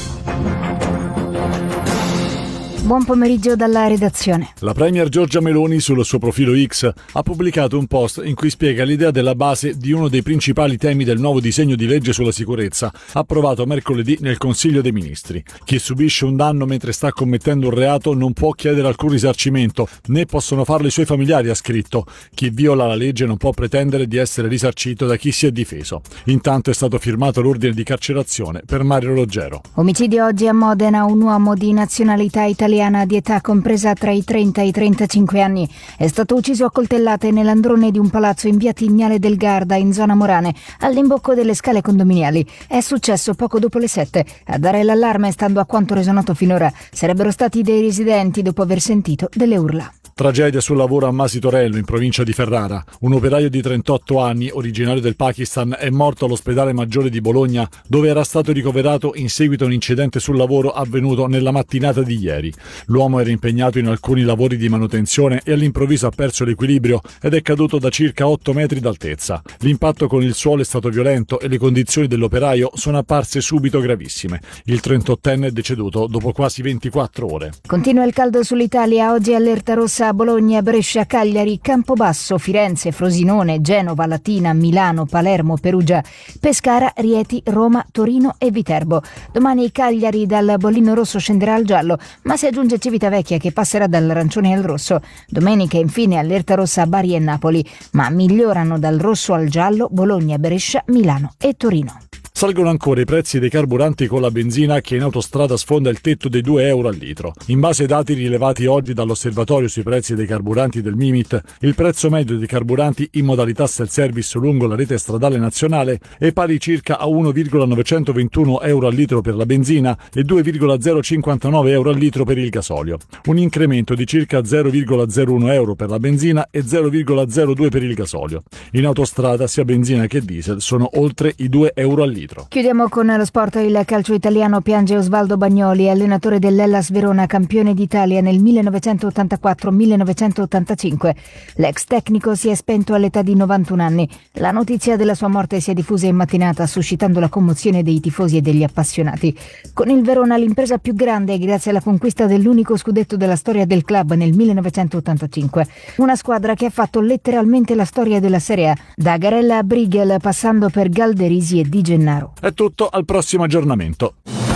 Buon pomeriggio dalla redazione. La premier Giorgia Meloni sul suo profilo X ha pubblicato un post in cui spiega l'idea della base di uno dei principali temi del nuovo disegno di legge sulla sicurezza approvato mercoledì nel Consiglio dei Ministri. Chi subisce un danno mentre sta commettendo un reato non può chiedere alcun risarcimento, né possono farlo i suoi familiari, ha scritto. Chi viola la legge non può pretendere di essere risarcito da chi si è difeso. Intanto è stato firmato l'ordine di carcerazione per Mario Roggero. Omicidio oggi a Modena, un uomo di nazionalità italiana di età compresa tra i trenta e i trentacinque anni è stato ucciso a coltellate nell'androne di un palazzo in via Tignale del Garda in zona Morane, all'imbocco delle scale condominiali. È successo poco dopo le sette. A dare l'allarme, stando a quanto reso noto finora, sarebbero stati dei residenti dopo aver sentito delle urla. Tragedia sul lavoro a Masitorello, in provincia di Ferrara. Un operaio di trentotto anni, originario del Pakistan, è morto all'ospedale maggiore di Bologna, dove era stato ricoverato in seguito a un incidente sul lavoro avvenuto nella mattinata di ieri. L'uomo era impegnato in alcuni lavori di manutenzione e all'improvviso ha perso l'equilibrio ed è caduto da circa otto metri d'altezza. L'impatto con il suolo è stato violento e le condizioni dell'operaio sono apparse subito gravissime. Il trentottenne è deceduto dopo quasi ventiquattro ore. Continua il caldo sull'Italia, oggi allerta rossa a Bologna, Brescia, Cagliari, Campobasso, Firenze, Frosinone, Genova, Latina, Milano, Palermo, Perugia, Pescara, Rieti, Roma, Torino e Viterbo. Domani Cagliari dal bollino rosso scenderà al giallo, ma si aggiunge Civitavecchia che passerà dall'arancione al rosso. Domenica infine allerta rossa a Bari e Napoli, ma migliorano dal rosso al giallo Bologna, Brescia, Milano e Torino. Salgono ancora i prezzi dei carburanti con la benzina che in autostrada sfonda il tetto dei due euro al litro. In base ai dati rilevati oggi dall'osservatorio sui prezzi dei carburanti del Mimit, il prezzo medio dei carburanti in modalità self-service lungo la rete stradale nazionale è pari circa a uno virgola novecentoventuno euro al litro per la benzina e due virgola zero cinquantanove euro al litro per il gasolio. Un incremento di circa zero virgola zero uno euro per la benzina e zero virgola zero due per il gasolio. In autostrada sia benzina che diesel sono oltre i due euro al litro. Chiudiamo con lo sport. Il calcio italiano piange Osvaldo Bagnoli, allenatore dell'Hellas Verona, campione d'Italia nel millenovecentottantaquattro millenovecentottantacinque. L'ex tecnico si è spento all'età di novantuno anni. La notizia della sua morte si è diffusa in mattinata, suscitando la commozione dei tifosi e degli appassionati. Con il Verona l'impresa più grande grazie alla conquista dell'unico scudetto della storia del club nel millenovecentottantacinque. Una squadra che ha fatto letteralmente la storia della Serie A, da Garella a Brigel passando per Galderisi e Di Gennaro. È tutto, al prossimo aggiornamento.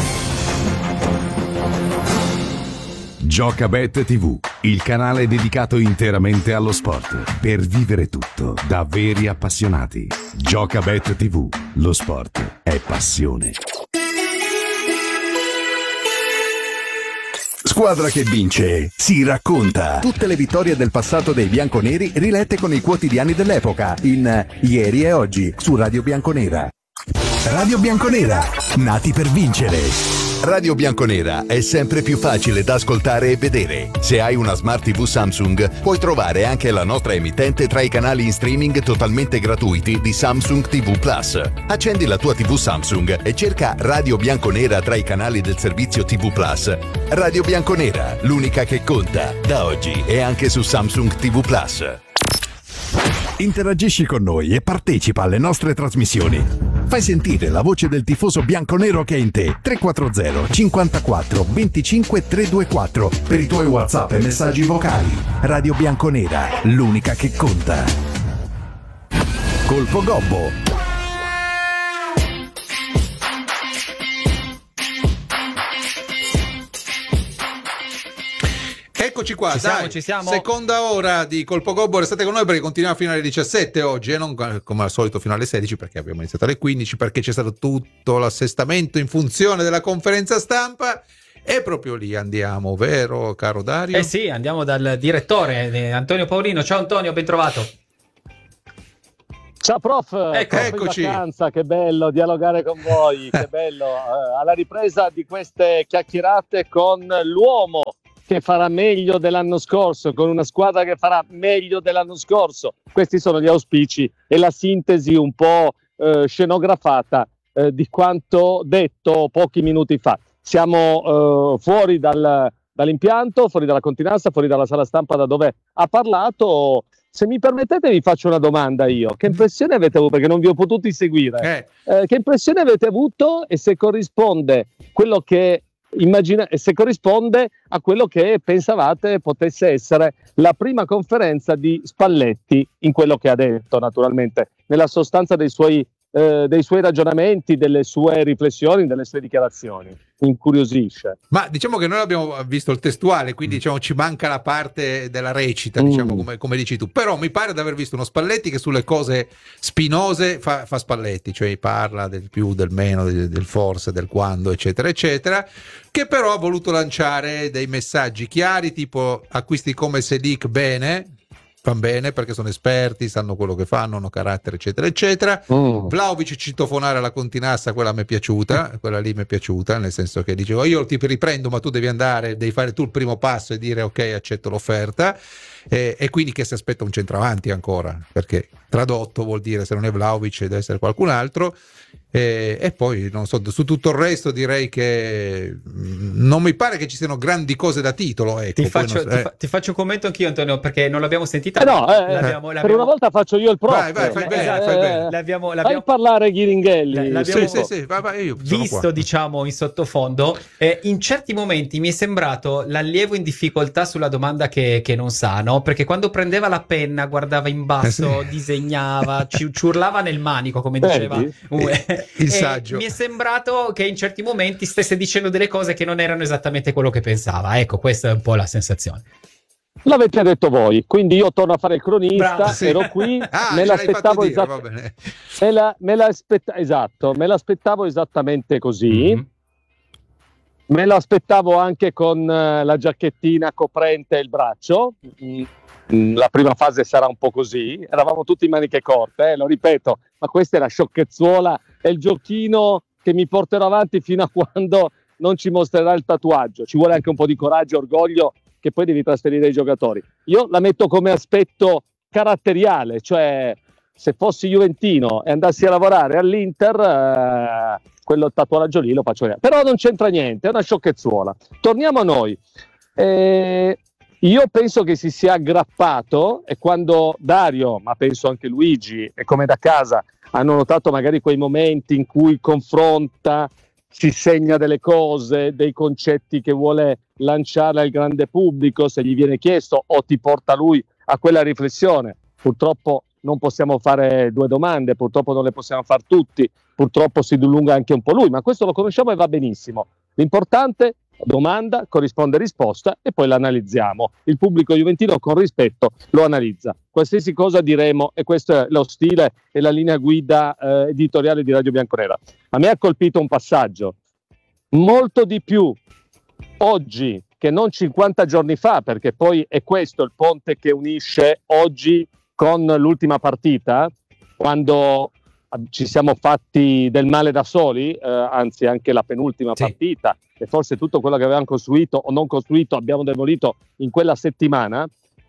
Giocabet tivù, il canale dedicato interamente allo sport, per vivere tutto da veri appassionati. Giocabet tivù, lo sport è passione. Squadra che vince si racconta. Tutte le vittorie del passato dei bianconeri rilette con i quotidiani dell'epoca in Ieri e Oggi su Radio Bianconera. Radio Bianconera, nati per vincere. Radio Bianconera è sempre più facile da ascoltare e vedere. Se hai una Smart tivù Samsung, puoi trovare anche la nostra emittente tra i canali in streaming totalmente gratuiti di Samsung ti vu Plus. Accendi la tua tivù Samsung e cerca Radio Bianconera tra i canali del servizio ti vu Plus. Radio Bianconera, l'unica che conta, da oggi e anche su Samsung ti vu Plus. Interagisci con noi e partecipa alle nostre trasmissioni. Fai sentire la voce del tifoso bianconero che è in te. tre quattro zero cinquantaquattro venticinque trecentoventiquattro per i tuoi WhatsApp e messaggi vocali. Radio Bianconera, l'unica che conta. Colpo Gobbo. Eccoci qua, ci siamo, dai, ci siamo. Seconda ora di Colpo Gobbo, restate con noi perché continuiamo fino alle diciassette oggi e non come al solito fino alle sedici perché abbiamo iniziato alle quindici perché c'è stato tutto l'assestamento in funzione della conferenza stampa e proprio lì andiamo, vero caro Dario? Eh sì, andiamo dal direttore eh, Antonio Paolino. Ciao Antonio, ben trovato. Ciao prof, ecco, eccoci. In vacanza, che bello dialogare con voi, che bello, eh, alla ripresa di queste chiacchierate con l'uomo che farà meglio dell'anno scorso, con una squadra che farà meglio dell'anno scorso. Questi sono gli auspici e la sintesi un po' eh, scenografata eh, di quanto detto pochi minuti fa. Siamo eh, fuori dal, dall'impianto, fuori dalla continenza, fuori dalla sala stampa da dove ha parlato. Se mi permettete vi faccio una domanda io. Che impressione avete avuto? Perché non vi ho potuti seguire. Eh. Eh, che impressione avete avuto e se corrisponde quello che Immagina- se corrisponde a quello che pensavate potesse essere la prima conferenza di Spalletti in quello che ha detto, naturalmente, nella sostanza dei suoi, eh, dei suoi ragionamenti, delle sue riflessioni, delle sue dichiarazioni. Incuriosisce. Ma diciamo che noi abbiamo visto il testuale, quindi diciamo ci manca la parte della recita, Mm. diciamo come, come dici tu, però mi pare di aver visto uno Spalletti che sulle cose spinose fa, fa Spalletti, cioè parla del più, del meno, del, del forse, del quando, eccetera eccetera, che però ha voluto lanciare dei messaggi chiari tipo acquisti come Selic bene, van bene perché sono esperti, sanno quello che fanno, hanno carattere eccetera eccetera. mm. Vlahovic citofonare la continassa, quella mi è piaciuta, quella lì mi è piaciuta, nel senso che dicevo io ti riprendo ma tu devi andare, devi fare tu il primo passo e dire ok accetto l'offerta, e, e quindi che si aspetta un centravanti ancora, perché tradotto vuol dire se non è Vlahovic deve essere qualcun altro. E, e poi non so, su tutto il resto direi che mh, non mi pare che ci siano grandi cose da titolo, ecco. Ti faccio, non so, ti, eh. fa, ti faccio un commento anch'io Antonio perché non l'abbiamo sentita. Eh no, eh, l'abbiamo, per l'abbiamo... una volta faccio io il prof. Vai, vai, fai bene, fai bene. L'abbiamo, l'abbiamo... Fai parlare Ghiringhelli. L'abbiamo sì, sì, sì, vai, vai, io sono visto qua. diciamo in sottofondo, eh, in certi momenti mi è sembrato l'allievo in difficoltà sulla domanda che, che non sa, no? Perché quando prendeva la penna guardava in basso, Eh sì. disegnava, ci, ci urlava nel manico come diceva Vedi? uh, Il e saggio. mi è sembrato che in certi momenti stesse dicendo delle cose che non erano esattamente quello che pensava. Ecco, questa è un po' la sensazione. L'avete detto voi, quindi io torno a fare il cronista. Bravo, sì. Ero qui, Ah, me ce l'hai fatto l'aspettavo dire, esatt- va bene. me la, me l'aspetta- esatto, me l'aspettavo esattamente così. Mm-hmm. Me l'aspettavo anche con eh, la giacchettina coprente il braccio. Mm, la prima fase sarà un po' così. Eravamo tutti in maniche corte, eh, lo ripeto, ma questa è la sciocchezzuola, è il giochino che mi porterò avanti fino a quando non ci mostrerà il tatuaggio. Ci vuole anche un po' di coraggio, orgoglio che poi devi trasferire ai giocatori. Io la metto come aspetto caratteriale, cioè se fossi juventino e andassi a lavorare all'Inter, eh, quello tatuaggio lì lo faccio vedere. Però non c'entra niente, è una sciocchezzuola. Torniamo a noi. Eh, io penso che si sia aggrappato e quando Dario, ma penso anche Luigi e come da casa, hanno notato magari quei momenti in cui confronta, si segna delle cose, dei concetti che vuole lanciare al grande pubblico, se gli viene chiesto o ti porta lui a quella riflessione. Purtroppo non possiamo fare due domande, purtroppo non le possiamo fare tutti, purtroppo si dilunga anche un po' lui, ma questo lo conosciamo e va benissimo. L'importante, domanda, corrisponde risposta e poi l'analizziamo. Il pubblico juventino con rispetto lo analizza. Qualsiasi cosa diremo, e questo è lo stile e la linea guida eh, editoriale di Radio Bianconera. A me ha colpito un passaggio. Molto di più oggi che non cinquanta giorni fa, perché poi è questo il ponte che unisce oggi con l'ultima partita, quando ci siamo fatti del male da soli, eh, anzi anche la penultima sì. partita, e forse tutto quello che avevamo costruito o non costruito abbiamo demolito in quella settimana,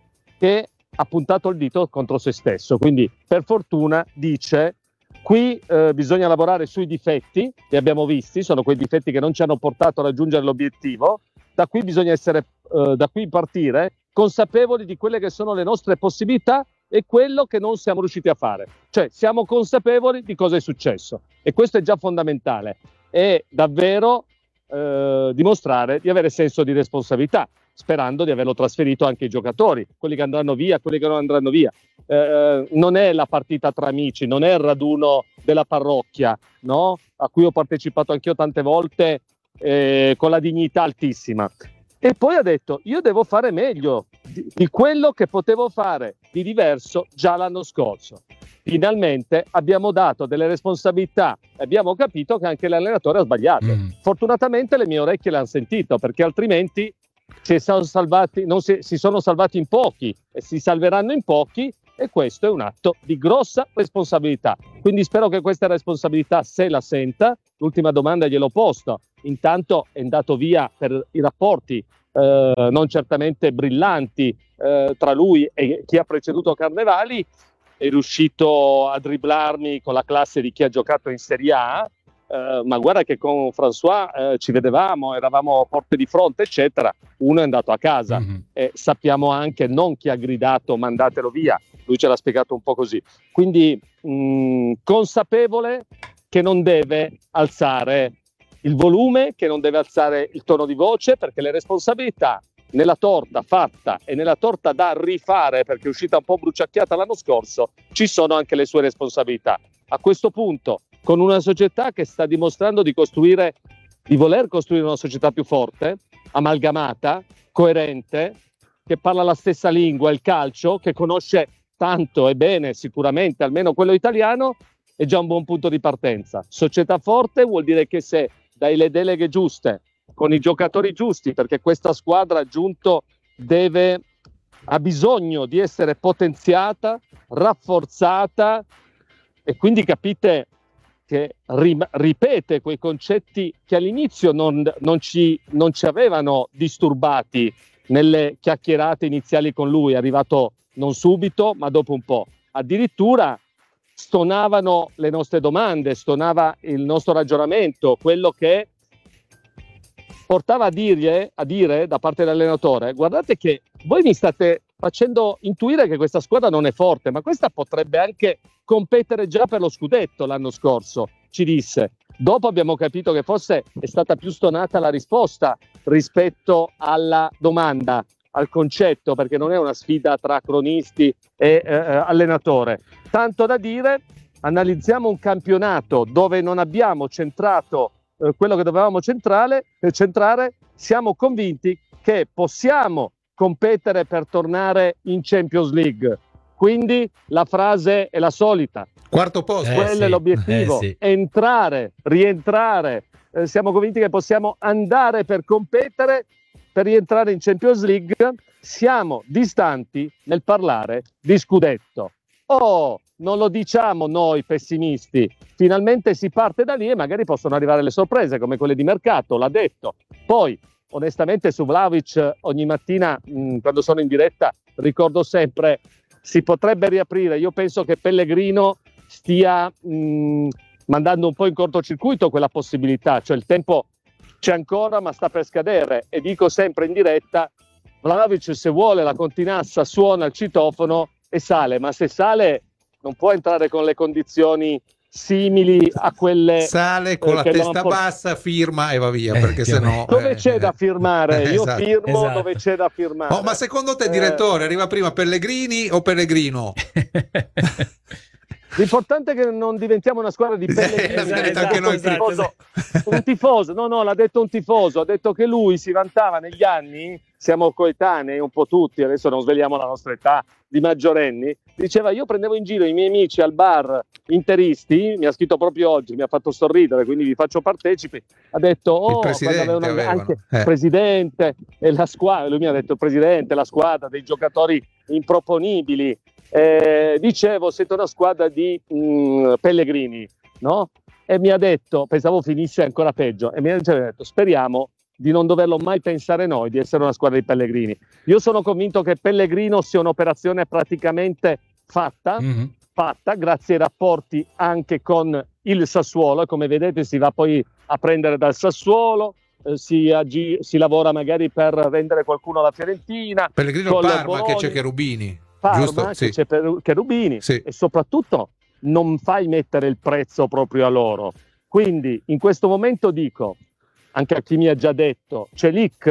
che ha puntato il dito contro se stesso. Quindi per fortuna dice: qui eh, bisogna lavorare sui difetti, li abbiamo visti, sono quei difetti che non ci hanno portato a raggiungere l'obiettivo, da qui bisogna essere, eh, da qui partire consapevoli di quelle che sono le nostre possibilità e quello che non siamo riusciti a fare. Cioè siamo consapevoli di cosa è successo, e questo è già fondamentale, e davvero eh, dimostrare di avere senso di responsabilità, sperando di averlo trasferito anche ai giocatori, quelli che andranno via, quelli che non andranno via. Eh, non è la partita tra amici, non è il raduno della parrocchia, no? A cui ho partecipato anch'io tante volte eh, con la dignità altissima. E poi ha detto: io devo fare meglio di, di quello che potevo fare di diverso già l'anno scorso. Finalmente abbiamo dato delle responsabilità e abbiamo capito che anche l'allenatore ha sbagliato. Mm. Fortunatamente le mie orecchie l'hanno sentito, perché altrimenti si sono salvati, non si, si sono salvati in pochi e si salveranno in pochi, e questo è un atto di grossa responsabilità. Quindi spero che questa responsabilità se la senta. L'ultima domanda gliel'ho posta. Intanto è andato via per i rapporti eh, non certamente brillanti eh, tra lui e chi ha preceduto Carnevali, è riuscito a dribblarmi con la classe di chi ha giocato in Serie A, eh, ma guarda che con François eh, ci vedevamo, eravamo porte di fronte eccetera, uno è andato a casa. Mm-hmm. E sappiamo anche non chi ha gridato mandatelo via, lui ce l'ha spiegato un po' così, quindi mh, consapevole che non deve alzare il volume, che non deve alzare il tono di voce, perché le responsabilità nella torta fatta e nella torta da rifare, perché è uscita un po' bruciacchiata l'anno scorso, ci sono anche le sue responsabilità. A questo punto, con una società che sta dimostrando di costruire, di voler costruire una società più forte, amalgamata, coerente, che parla la stessa lingua, il calcio, che conosce tanto e bene sicuramente, almeno quello italiano, è già un buon punto di partenza. Società forte vuol dire che se dai le deleghe giuste, con i giocatori giusti, perché questa squadra aggiunto deve, ha bisogno di essere potenziata, rafforzata, e quindi capite che rim- ripete quei concetti che all'inizio non, non, ci, non ci avevano disturbati nelle chiacchierate iniziali con lui, è arrivato non subito ma dopo un po', addirittura stonavano le nostre domande, stonava il nostro ragionamento, quello che portava a dire, a dire da parte dell'allenatore: guardate che voi mi state facendo intuire che questa squadra non è forte, ma questa potrebbe anche competere già per lo scudetto l'anno scorso, ci disse. Dopo abbiamo capito che forse è stata più stonata la risposta rispetto alla domanda, al concetto, perché non è una sfida tra cronisti e eh, allenatore. Tanto da dire, analizziamo un campionato dove non abbiamo centrato eh, quello che dovevamo centrare, eh, centrare, siamo convinti che possiamo competere per tornare in Champions League. Quindi la frase è la solita. Quarto posto. Quello eh, è sì. l'obiettivo, eh, sì. entrare, rientrare. Eh, siamo convinti che possiamo andare per competere, per rientrare in Champions League. Siamo distanti nel parlare di scudetto. Oh, non lo diciamo noi pessimisti. Finalmente si parte da lì e magari possono arrivare le sorprese come quelle di mercato, l'ha detto. Poi, onestamente, su Vlahovic ogni mattina mh, quando sono in diretta ricordo sempre: si potrebbe riaprire. Io penso che Pellegrino stia mh, mandando un po' in cortocircuito quella possibilità, cioè il tempo c'è ancora ma sta per scadere, e dico sempre in diretta: Vlahovic se vuole la continassa suona il citofono e sale, ma se sale non può entrare con le condizioni simili a quelle, sale con eh, la testa port- bassa, firma e va via, Eh, perché sennò dove eh, c'è da firmare? Io esatto. firmo Esatto. dove c'è da firmare. Oh, ma secondo te, Eh, direttore, arriva prima Pellegrini o Pellegrino? L'importante è che non diventiamo una squadra di Pellegrini. Esatto, anche noi un, tifoso, un tifoso, no, no, l'ha detto un tifoso, ha detto che lui si vantava negli anni, siamo coetanei un po' tutti, adesso non svegliamo la nostra età di maggiorenni, diceva io prendevo in giro i miei amici al bar interisti, mi ha scritto proprio oggi, mi ha fatto sorridere, quindi vi faccio partecipi, ha detto oh, il presidente quando avevano avevano, anche eh. il presidente e la squadra, lui mi ha detto il presidente, la squadra, dei giocatori improponibili. Eh, dicevo, siete una squadra di mh, Pellegrini, no? E mi ha detto, pensavo finisse ancora peggio, e mi ha detto, speriamo di non doverlo mai pensare noi, di essere una squadra di Pellegrini. Io sono convinto che Pellegrino sia un'operazione praticamente fatta, mm-hmm. fatta grazie ai rapporti anche con il Sassuolo, e come vedete si va poi a prendere dal Sassuolo, eh, si, agi- si lavora magari per vendere qualcuno alla Fiorentina. Pellegrino Parma, che c'è Cherubini. Parma, Giusto? che Sì. c'è per Cherubini, sì. E soprattutto non fai mettere il prezzo proprio a loro. Quindi in questo momento dico, anche a chi mi ha già detto, Celik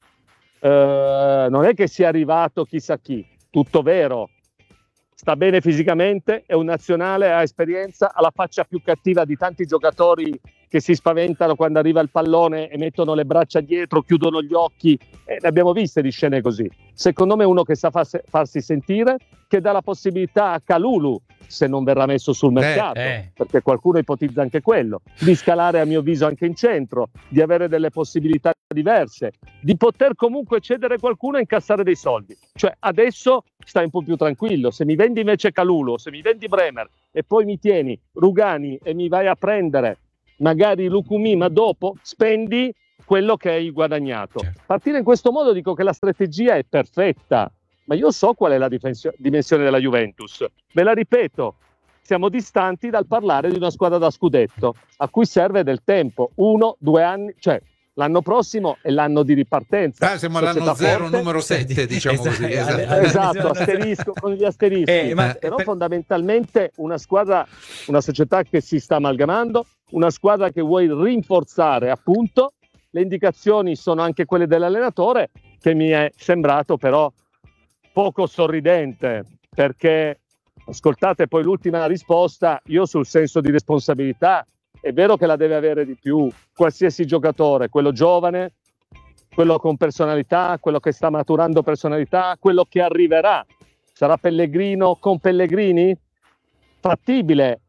eh, non è che sia arrivato chissà chi, tutto vero, sta bene fisicamente, è un nazionale, ha esperienza, ha la faccia più cattiva di tanti giocatori che si spaventano quando arriva il pallone e mettono le braccia dietro, chiudono gli occhi, e ne abbiamo viste di scene così. Secondo me è uno che sa farsi, farsi sentire, che dà la possibilità a Kalulu, se non verrà messo sul mercato, eh, eh. perché qualcuno ipotizza anche quello, di scalare a mio avviso anche in centro, di avere delle possibilità diverse, di poter comunque cedere qualcuno e incassare dei soldi. Cioè adesso stai un po' più tranquillo, se mi vendi invece Kalulu, se mi vendi Bremer e poi mi tieni Rugani e mi vai a prendere magari Lukumi, ma dopo spendi quello che hai guadagnato. Certo. Partire in questo modo dico che la strategia è perfetta, ma io so qual è la difensio- dimensione della Juventus. Ve la ripeto, siamo distanti dal parlare di una squadra da scudetto, a cui serve del tempo, uno, due anni, cioè l'anno prossimo è l'anno di ripartenza. Ah, siamo all'anno zero, forte. Numero sette, diciamo esatto, così. Esatto, esatto asterisco con gli asterischi. Eh, ma, Però per... fondamentalmente una squadra, una società che si sta amalgamando, una squadra che vuoi rinforzare, appunto. Le indicazioni sono anche quelle dell'allenatore, che mi è sembrato però poco sorridente, perché ascoltate poi l'ultima risposta, io sul senso di responsabilità è vero che la deve avere di più qualsiasi giocatore, quello giovane, quello con personalità, quello che sta maturando personalità, quello che arriverà. Sarà Pellegrino con Pellegrini? Fattibile.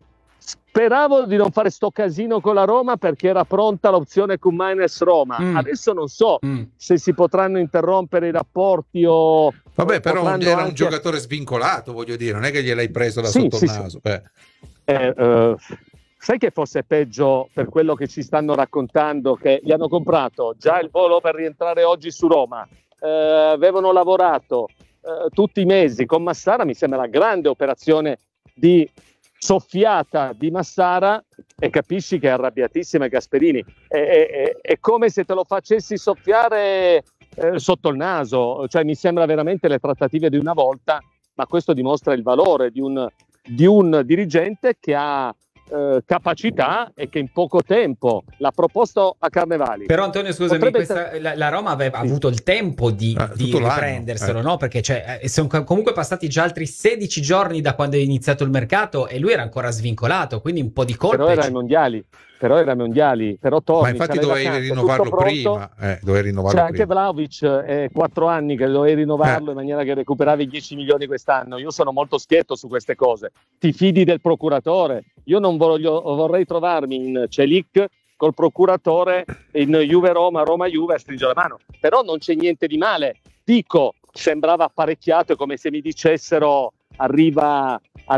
Speravo di non fare sto casino con la Roma perché era pronta l'opzione Koumainis Roma. Mm. Adesso non so mm. se si potranno interrompere i rapporti o... Vabbè, però era anche... un giocatore svincolato, voglio dire, non è che gliel'hai preso da sì, sotto sì, il naso. Sì. Eh. Eh, uh, sai che fosse peggio per quello che ci stanno raccontando, che gli hanno comprato già il volo per rientrare oggi su Roma, eh, avevano lavorato eh, tutti i mesi con Massara, mi sembra una grande operazione di soffiata di Massara, e capisci che è arrabbiatissima Gasperini. È, è, è come se te lo facessi soffiare eh, sotto il naso, cioè mi sembra veramente le trattative di una volta, ma questo dimostra il valore di un, di un dirigente che ha eh, capacità e che in poco tempo l'ha proposto a Carnevali. Però Antonio, scusami, Potrebbe questa, t- la, la Roma aveva sì. avuto il tempo di, ah, di riprenderselo, eh. no? Perché cioè, sono comunque passati già altri sedici giorni da quando è iniziato il mercato e lui era ancora svincolato, quindi un po' di colpe. Però era ai mondiali, però era ai mondiali, però torni. Ma infatti dovevi rinnovarlo prima. Eh, dovevi rinnovarlo C'è prima. anche Vlahovic, eh, quattro anni che dovevi rinnovarlo eh. in maniera che recuperavi dieci milioni quest'anno. Io sono molto schietto su queste cose. Ti fidi del procuratore? Io non voglio, vorrei trovarmi in Celik col procuratore in Juve Roma, Roma Juve a stringere la mano. Però non c'è niente di male. Dico, sembrava apparecchiato, è come se mi dicessero arriva,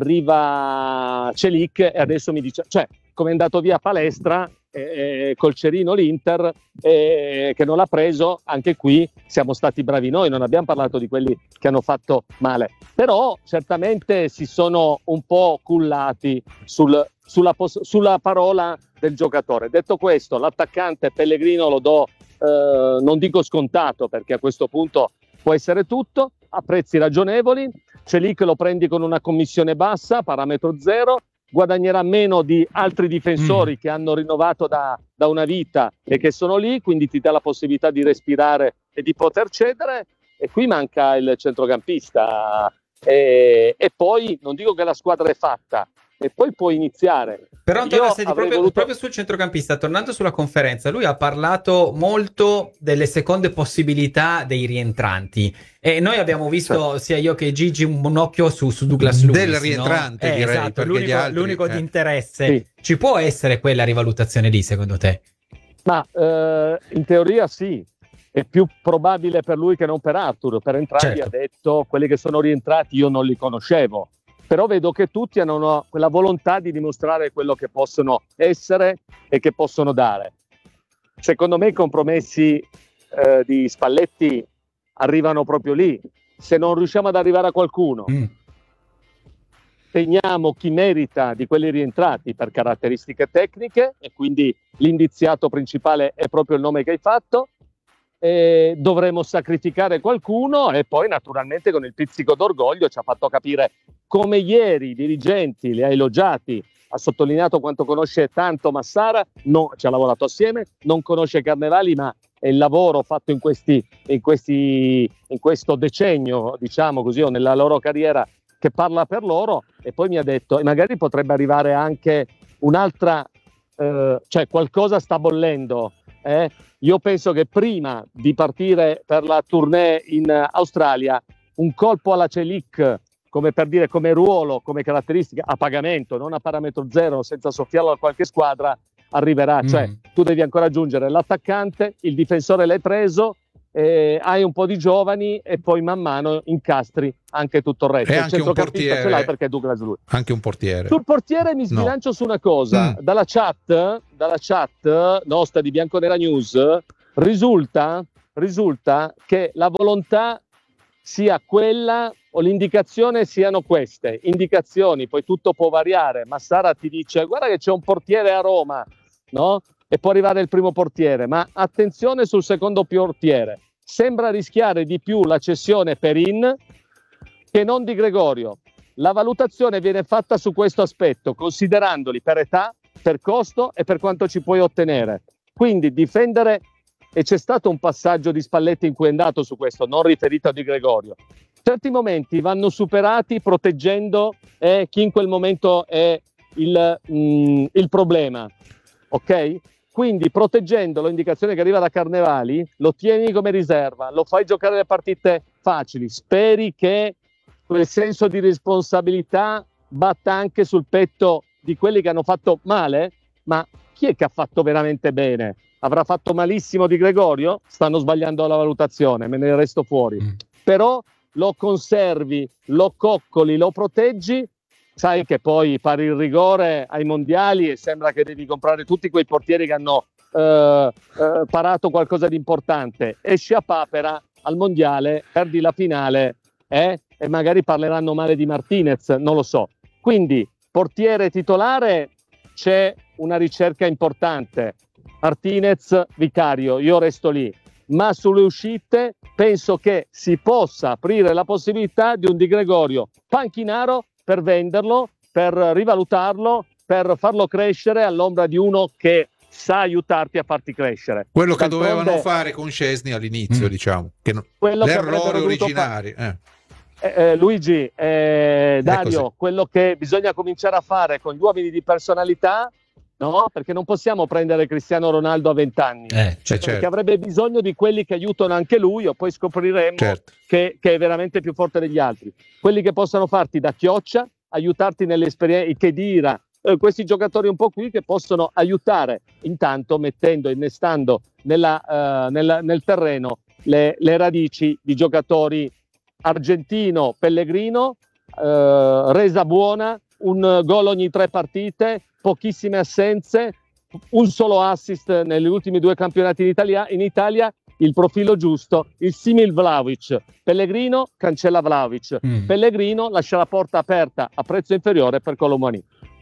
arriva Celik e adesso mi dice, cioè come è andato via Palestra eh, col cerino l'Inter eh, che non l'ha preso, anche qui siamo stati bravi noi, non abbiamo parlato di quelli che hanno fatto male, però certamente si sono un po' cullati sul, sulla, pos- sulla parola del giocatore. Detto questo, l'attaccante Pellegrino lo do, eh, non dico scontato, perché a questo punto può essere tutto, a prezzi ragionevoli. C'è lì che lo prendi con una commissione bassa, parametro zero, guadagnerà meno di altri difensori mm. che hanno rinnovato da, da una vita e che sono lì, quindi ti dà la possibilità di respirare e di poter cedere. E qui manca il centrocampista, e, e poi non dico che la squadra è fatta, e poi puoi iniziare. Però Antonio, senti, proprio, voluto... proprio sul centrocampista, tornando sulla conferenza, lui ha parlato molto delle seconde possibilità dei rientranti e noi abbiamo visto, sia io che Gigi, un, un occhio su, su Douglas Luiz, del rientrante, no? eh, direi, esatto, perché l'unico, gli altri, l'unico eh. di interesse. Sì. Ci può essere quella rivalutazione lì, secondo te? Ma eh, in teoria sì, è più probabile per lui che non per Arthur. Per entrambi, Certo. ha detto, quelli che sono rientrati io non li conoscevo, però vedo che tutti hanno una, quella volontà di dimostrare quello che possono essere e che possono dare. Secondo me i compromessi eh, di Spalletti arrivano proprio lì. Se non riusciamo ad arrivare a qualcuno, Mm. teniamo chi merita di quelli rientrati per caratteristiche tecniche, e quindi l'indiziato principale è proprio il nome che hai fatto. E dovremo sacrificare qualcuno, e poi naturalmente con il pizzico d'orgoglio ci ha fatto capire come ieri i dirigenti li ha elogiati, ha sottolineato quanto conosce tanto Massara, no, ci ha lavorato assieme, non conosce Carnevali, ma è il lavoro fatto in questi, in questi in questo decennio, diciamo così, o nella loro carriera, che parla per loro. E poi mi ha detto, e magari potrebbe arrivare anche un'altra, eh, cioè qualcosa sta bollendo. Eh? Io penso che prima di partire per la tournée in Australia, un colpo alla Celic, come per dire, come ruolo, come caratteristica, a pagamento, non a parametro zero, senza soffiarlo a qualche squadra, arriverà. Mm. Cioè, tu devi ancora aggiungere l'attaccante, il difensore l'hai preso, eh, hai un po' di giovani, e poi man mano incastri anche tutto il resto. E Il anche un centrocampista portiere. ce l'hai perché è Douglas Luiz. Anche un portiere. Sul portiere mi sbilancio No. su una cosa. Mm. Dalla chat, dalla chat nostra di Bianconera News risulta, risulta che la volontà sia quella, o l'indicazione siano queste indicazioni, poi tutto può variare. Massara ti dice guarda che c'è un portiere a Roma, no? E può arrivare il primo portiere, ma attenzione sul secondo portiere. Sembra rischiare di più la cessione Perin che non di Gregorio. La valutazione viene fatta su questo aspetto, considerandoli per età, per costo e per quanto ci puoi ottenere. Quindi difendere, e c'è stato un passaggio di Spalletti in cui è andato su questo, non riferito a Di Gregorio. Certi momenti vanno superati proteggendo eh, chi in quel momento è il, mh, il problema, ok? Quindi proteggendolo, l'indicazione che arriva da Carnevali, lo tieni come riserva, lo fai giocare le partite facili, speri che quel senso di responsabilità batta anche sul petto di quelli che hanno fatto male. Ma chi è che ha fatto veramente bene? Avrà fatto malissimo Di Gregorio? Stanno sbagliando la valutazione, me ne resto fuori. Mm. Però lo conservi, lo coccoli, lo proteggi, sai che poi fare il rigore ai mondiali e sembra che devi comprare tutti quei portieri che hanno eh, eh, parato qualcosa di importante. Esci a papera al mondiale, perdi la finale, eh? E magari parleranno male di Martinez, non lo so. Quindi portiere titolare, c'è una ricerca importante. Martinez, Vicario, io resto lì. Ma sulle uscite penso che si possa aprire la possibilità di un Di Gregorio panchinaro per venderlo, per rivalutarlo, per farlo crescere all'ombra di uno che sa aiutarti a farti crescere. Quello che D'altronde, dovevano fare con Szczesny all'inizio, Mm. diciamo. Che non... quello che L'errore avrebbero dovuto originari. Eh. Eh, eh, Luigi, eh, Dario, così. quello che bisogna cominciare a fare con gli uomini di personalità, no? Perché non possiamo prendere Cristiano Ronaldo a vent'anni, Eh, Eh, perché certo. avrebbe bisogno di quelli che aiutano anche lui, o poi scopriremo Certo. che, che è veramente più forte degli altri. Quelli che possono farti da chioccia, aiutarti nelle esperienze, i Khedira, eh, questi giocatori un po' qui che possono aiutare, intanto mettendo, innestando nella, eh, nella, nel terreno le, le radici di giocatori argentino, Pellegrino, eh, resa buona, un gol ogni tre partite, pochissime assenze, un solo assist negli ultimi due campionati in Italia, in Italia il profilo giusto, il simil Vlahovic. Pellegrino cancella Vlahovic, Mm. Pellegrino lascia la porta aperta a prezzo inferiore per Colomani.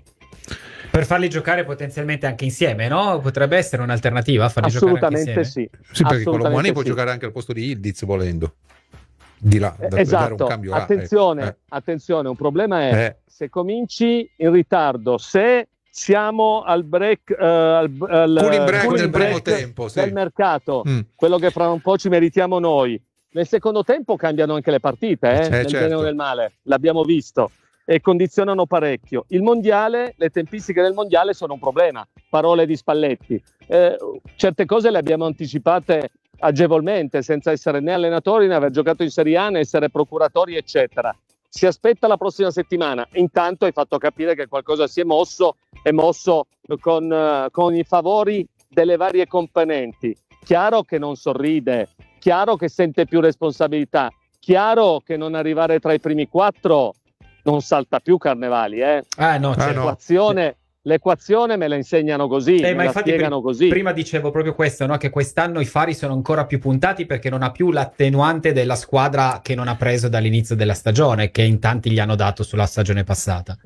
Per farli giocare potenzialmente anche insieme, no? Potrebbe essere un'alternativa farli giocare anche Assolutamente insieme. sì. Sì, perché Assolutamente Colomani può sì. giocare anche al posto di Ildiz volendo. Di là, da, dare Esatto, un cambio là, attenzione, eh. attenzione, un problema è Eh. se cominci in ritardo, se siamo al break, eh, al, al Cooling break cooling nel primo break tempo, sì. del mercato, Mm. quello che fra un po' ci meritiamo noi, nel secondo tempo cambiano anche le partite, eh? Eh, nel certo. bene o nel male, l'abbiamo visto, e condizionano parecchio. Il mondiale, le tempistiche del mondiale sono un problema, parole di Spalletti. Eh, certe cose le abbiamo anticipate agevolmente, senza essere né allenatori né aver giocato in Serie A né essere procuratori, eccetera. Si aspetta la prossima settimana. Intanto hai fatto capire che qualcosa si è mosso, è mosso con, uh, con i favori delle varie componenti. Chiaro che non sorride, chiaro che sente più responsabilità, chiaro che non arrivare tra i primi quattro non salta più Carnevali. Eh? Ah, no, certo. L'equazione, l'equazione me la insegnano così, Eh, me ma la infatti spiegano pri- così. prima dicevo proprio questo, no? Che quest'anno i fari sono ancora più puntati perché non ha più l'attenuante della squadra che non ha preso dall'inizio della stagione, che in tanti gli hanno dato sulla stagione passata.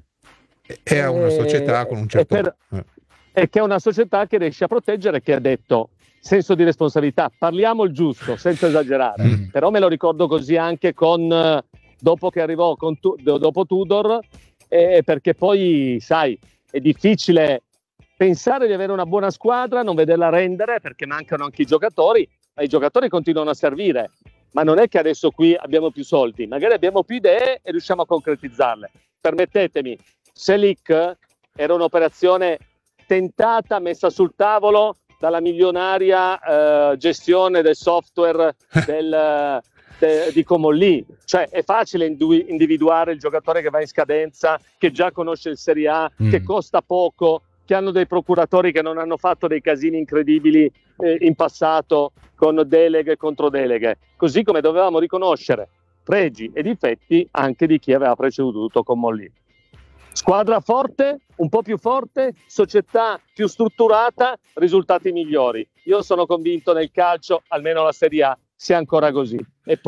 È una società con un certo... E, per- eh. e che è una società che riesce a proteggere, che ha detto senso di responsabilità, parliamo il giusto senza esagerare. Mm. Però me lo ricordo così anche con eh, dopo che arrivò con tu- dopo Tudor, eh, perché poi sai è difficile pensare di avere una buona squadra, non vederla rendere perché mancano anche i giocatori, ma i giocatori continuano a servire. Ma non è che adesso qui abbiamo più soldi, magari abbiamo più idee e riusciamo a concretizzarle. Permettetemi, Selic era un'operazione tentata, messa sul tavolo dalla milionaria eh, gestione del software del, de, di Comolli. Cioè è facile indu- individuare il giocatore che va in scadenza, che già conosce il Serie A, Mm. che costa poco, che hanno dei procuratori che non hanno fatto dei casini incredibili eh, in passato con deleghe e controdeleghe. Così come dovevamo riconoscere pregi e difetti anche di chi aveva preceduto Comolli. Squadra forte, un po' più forte, società più strutturata, risultati migliori. Io sono convinto nel calcio, almeno la Serie A, sia ancora così. E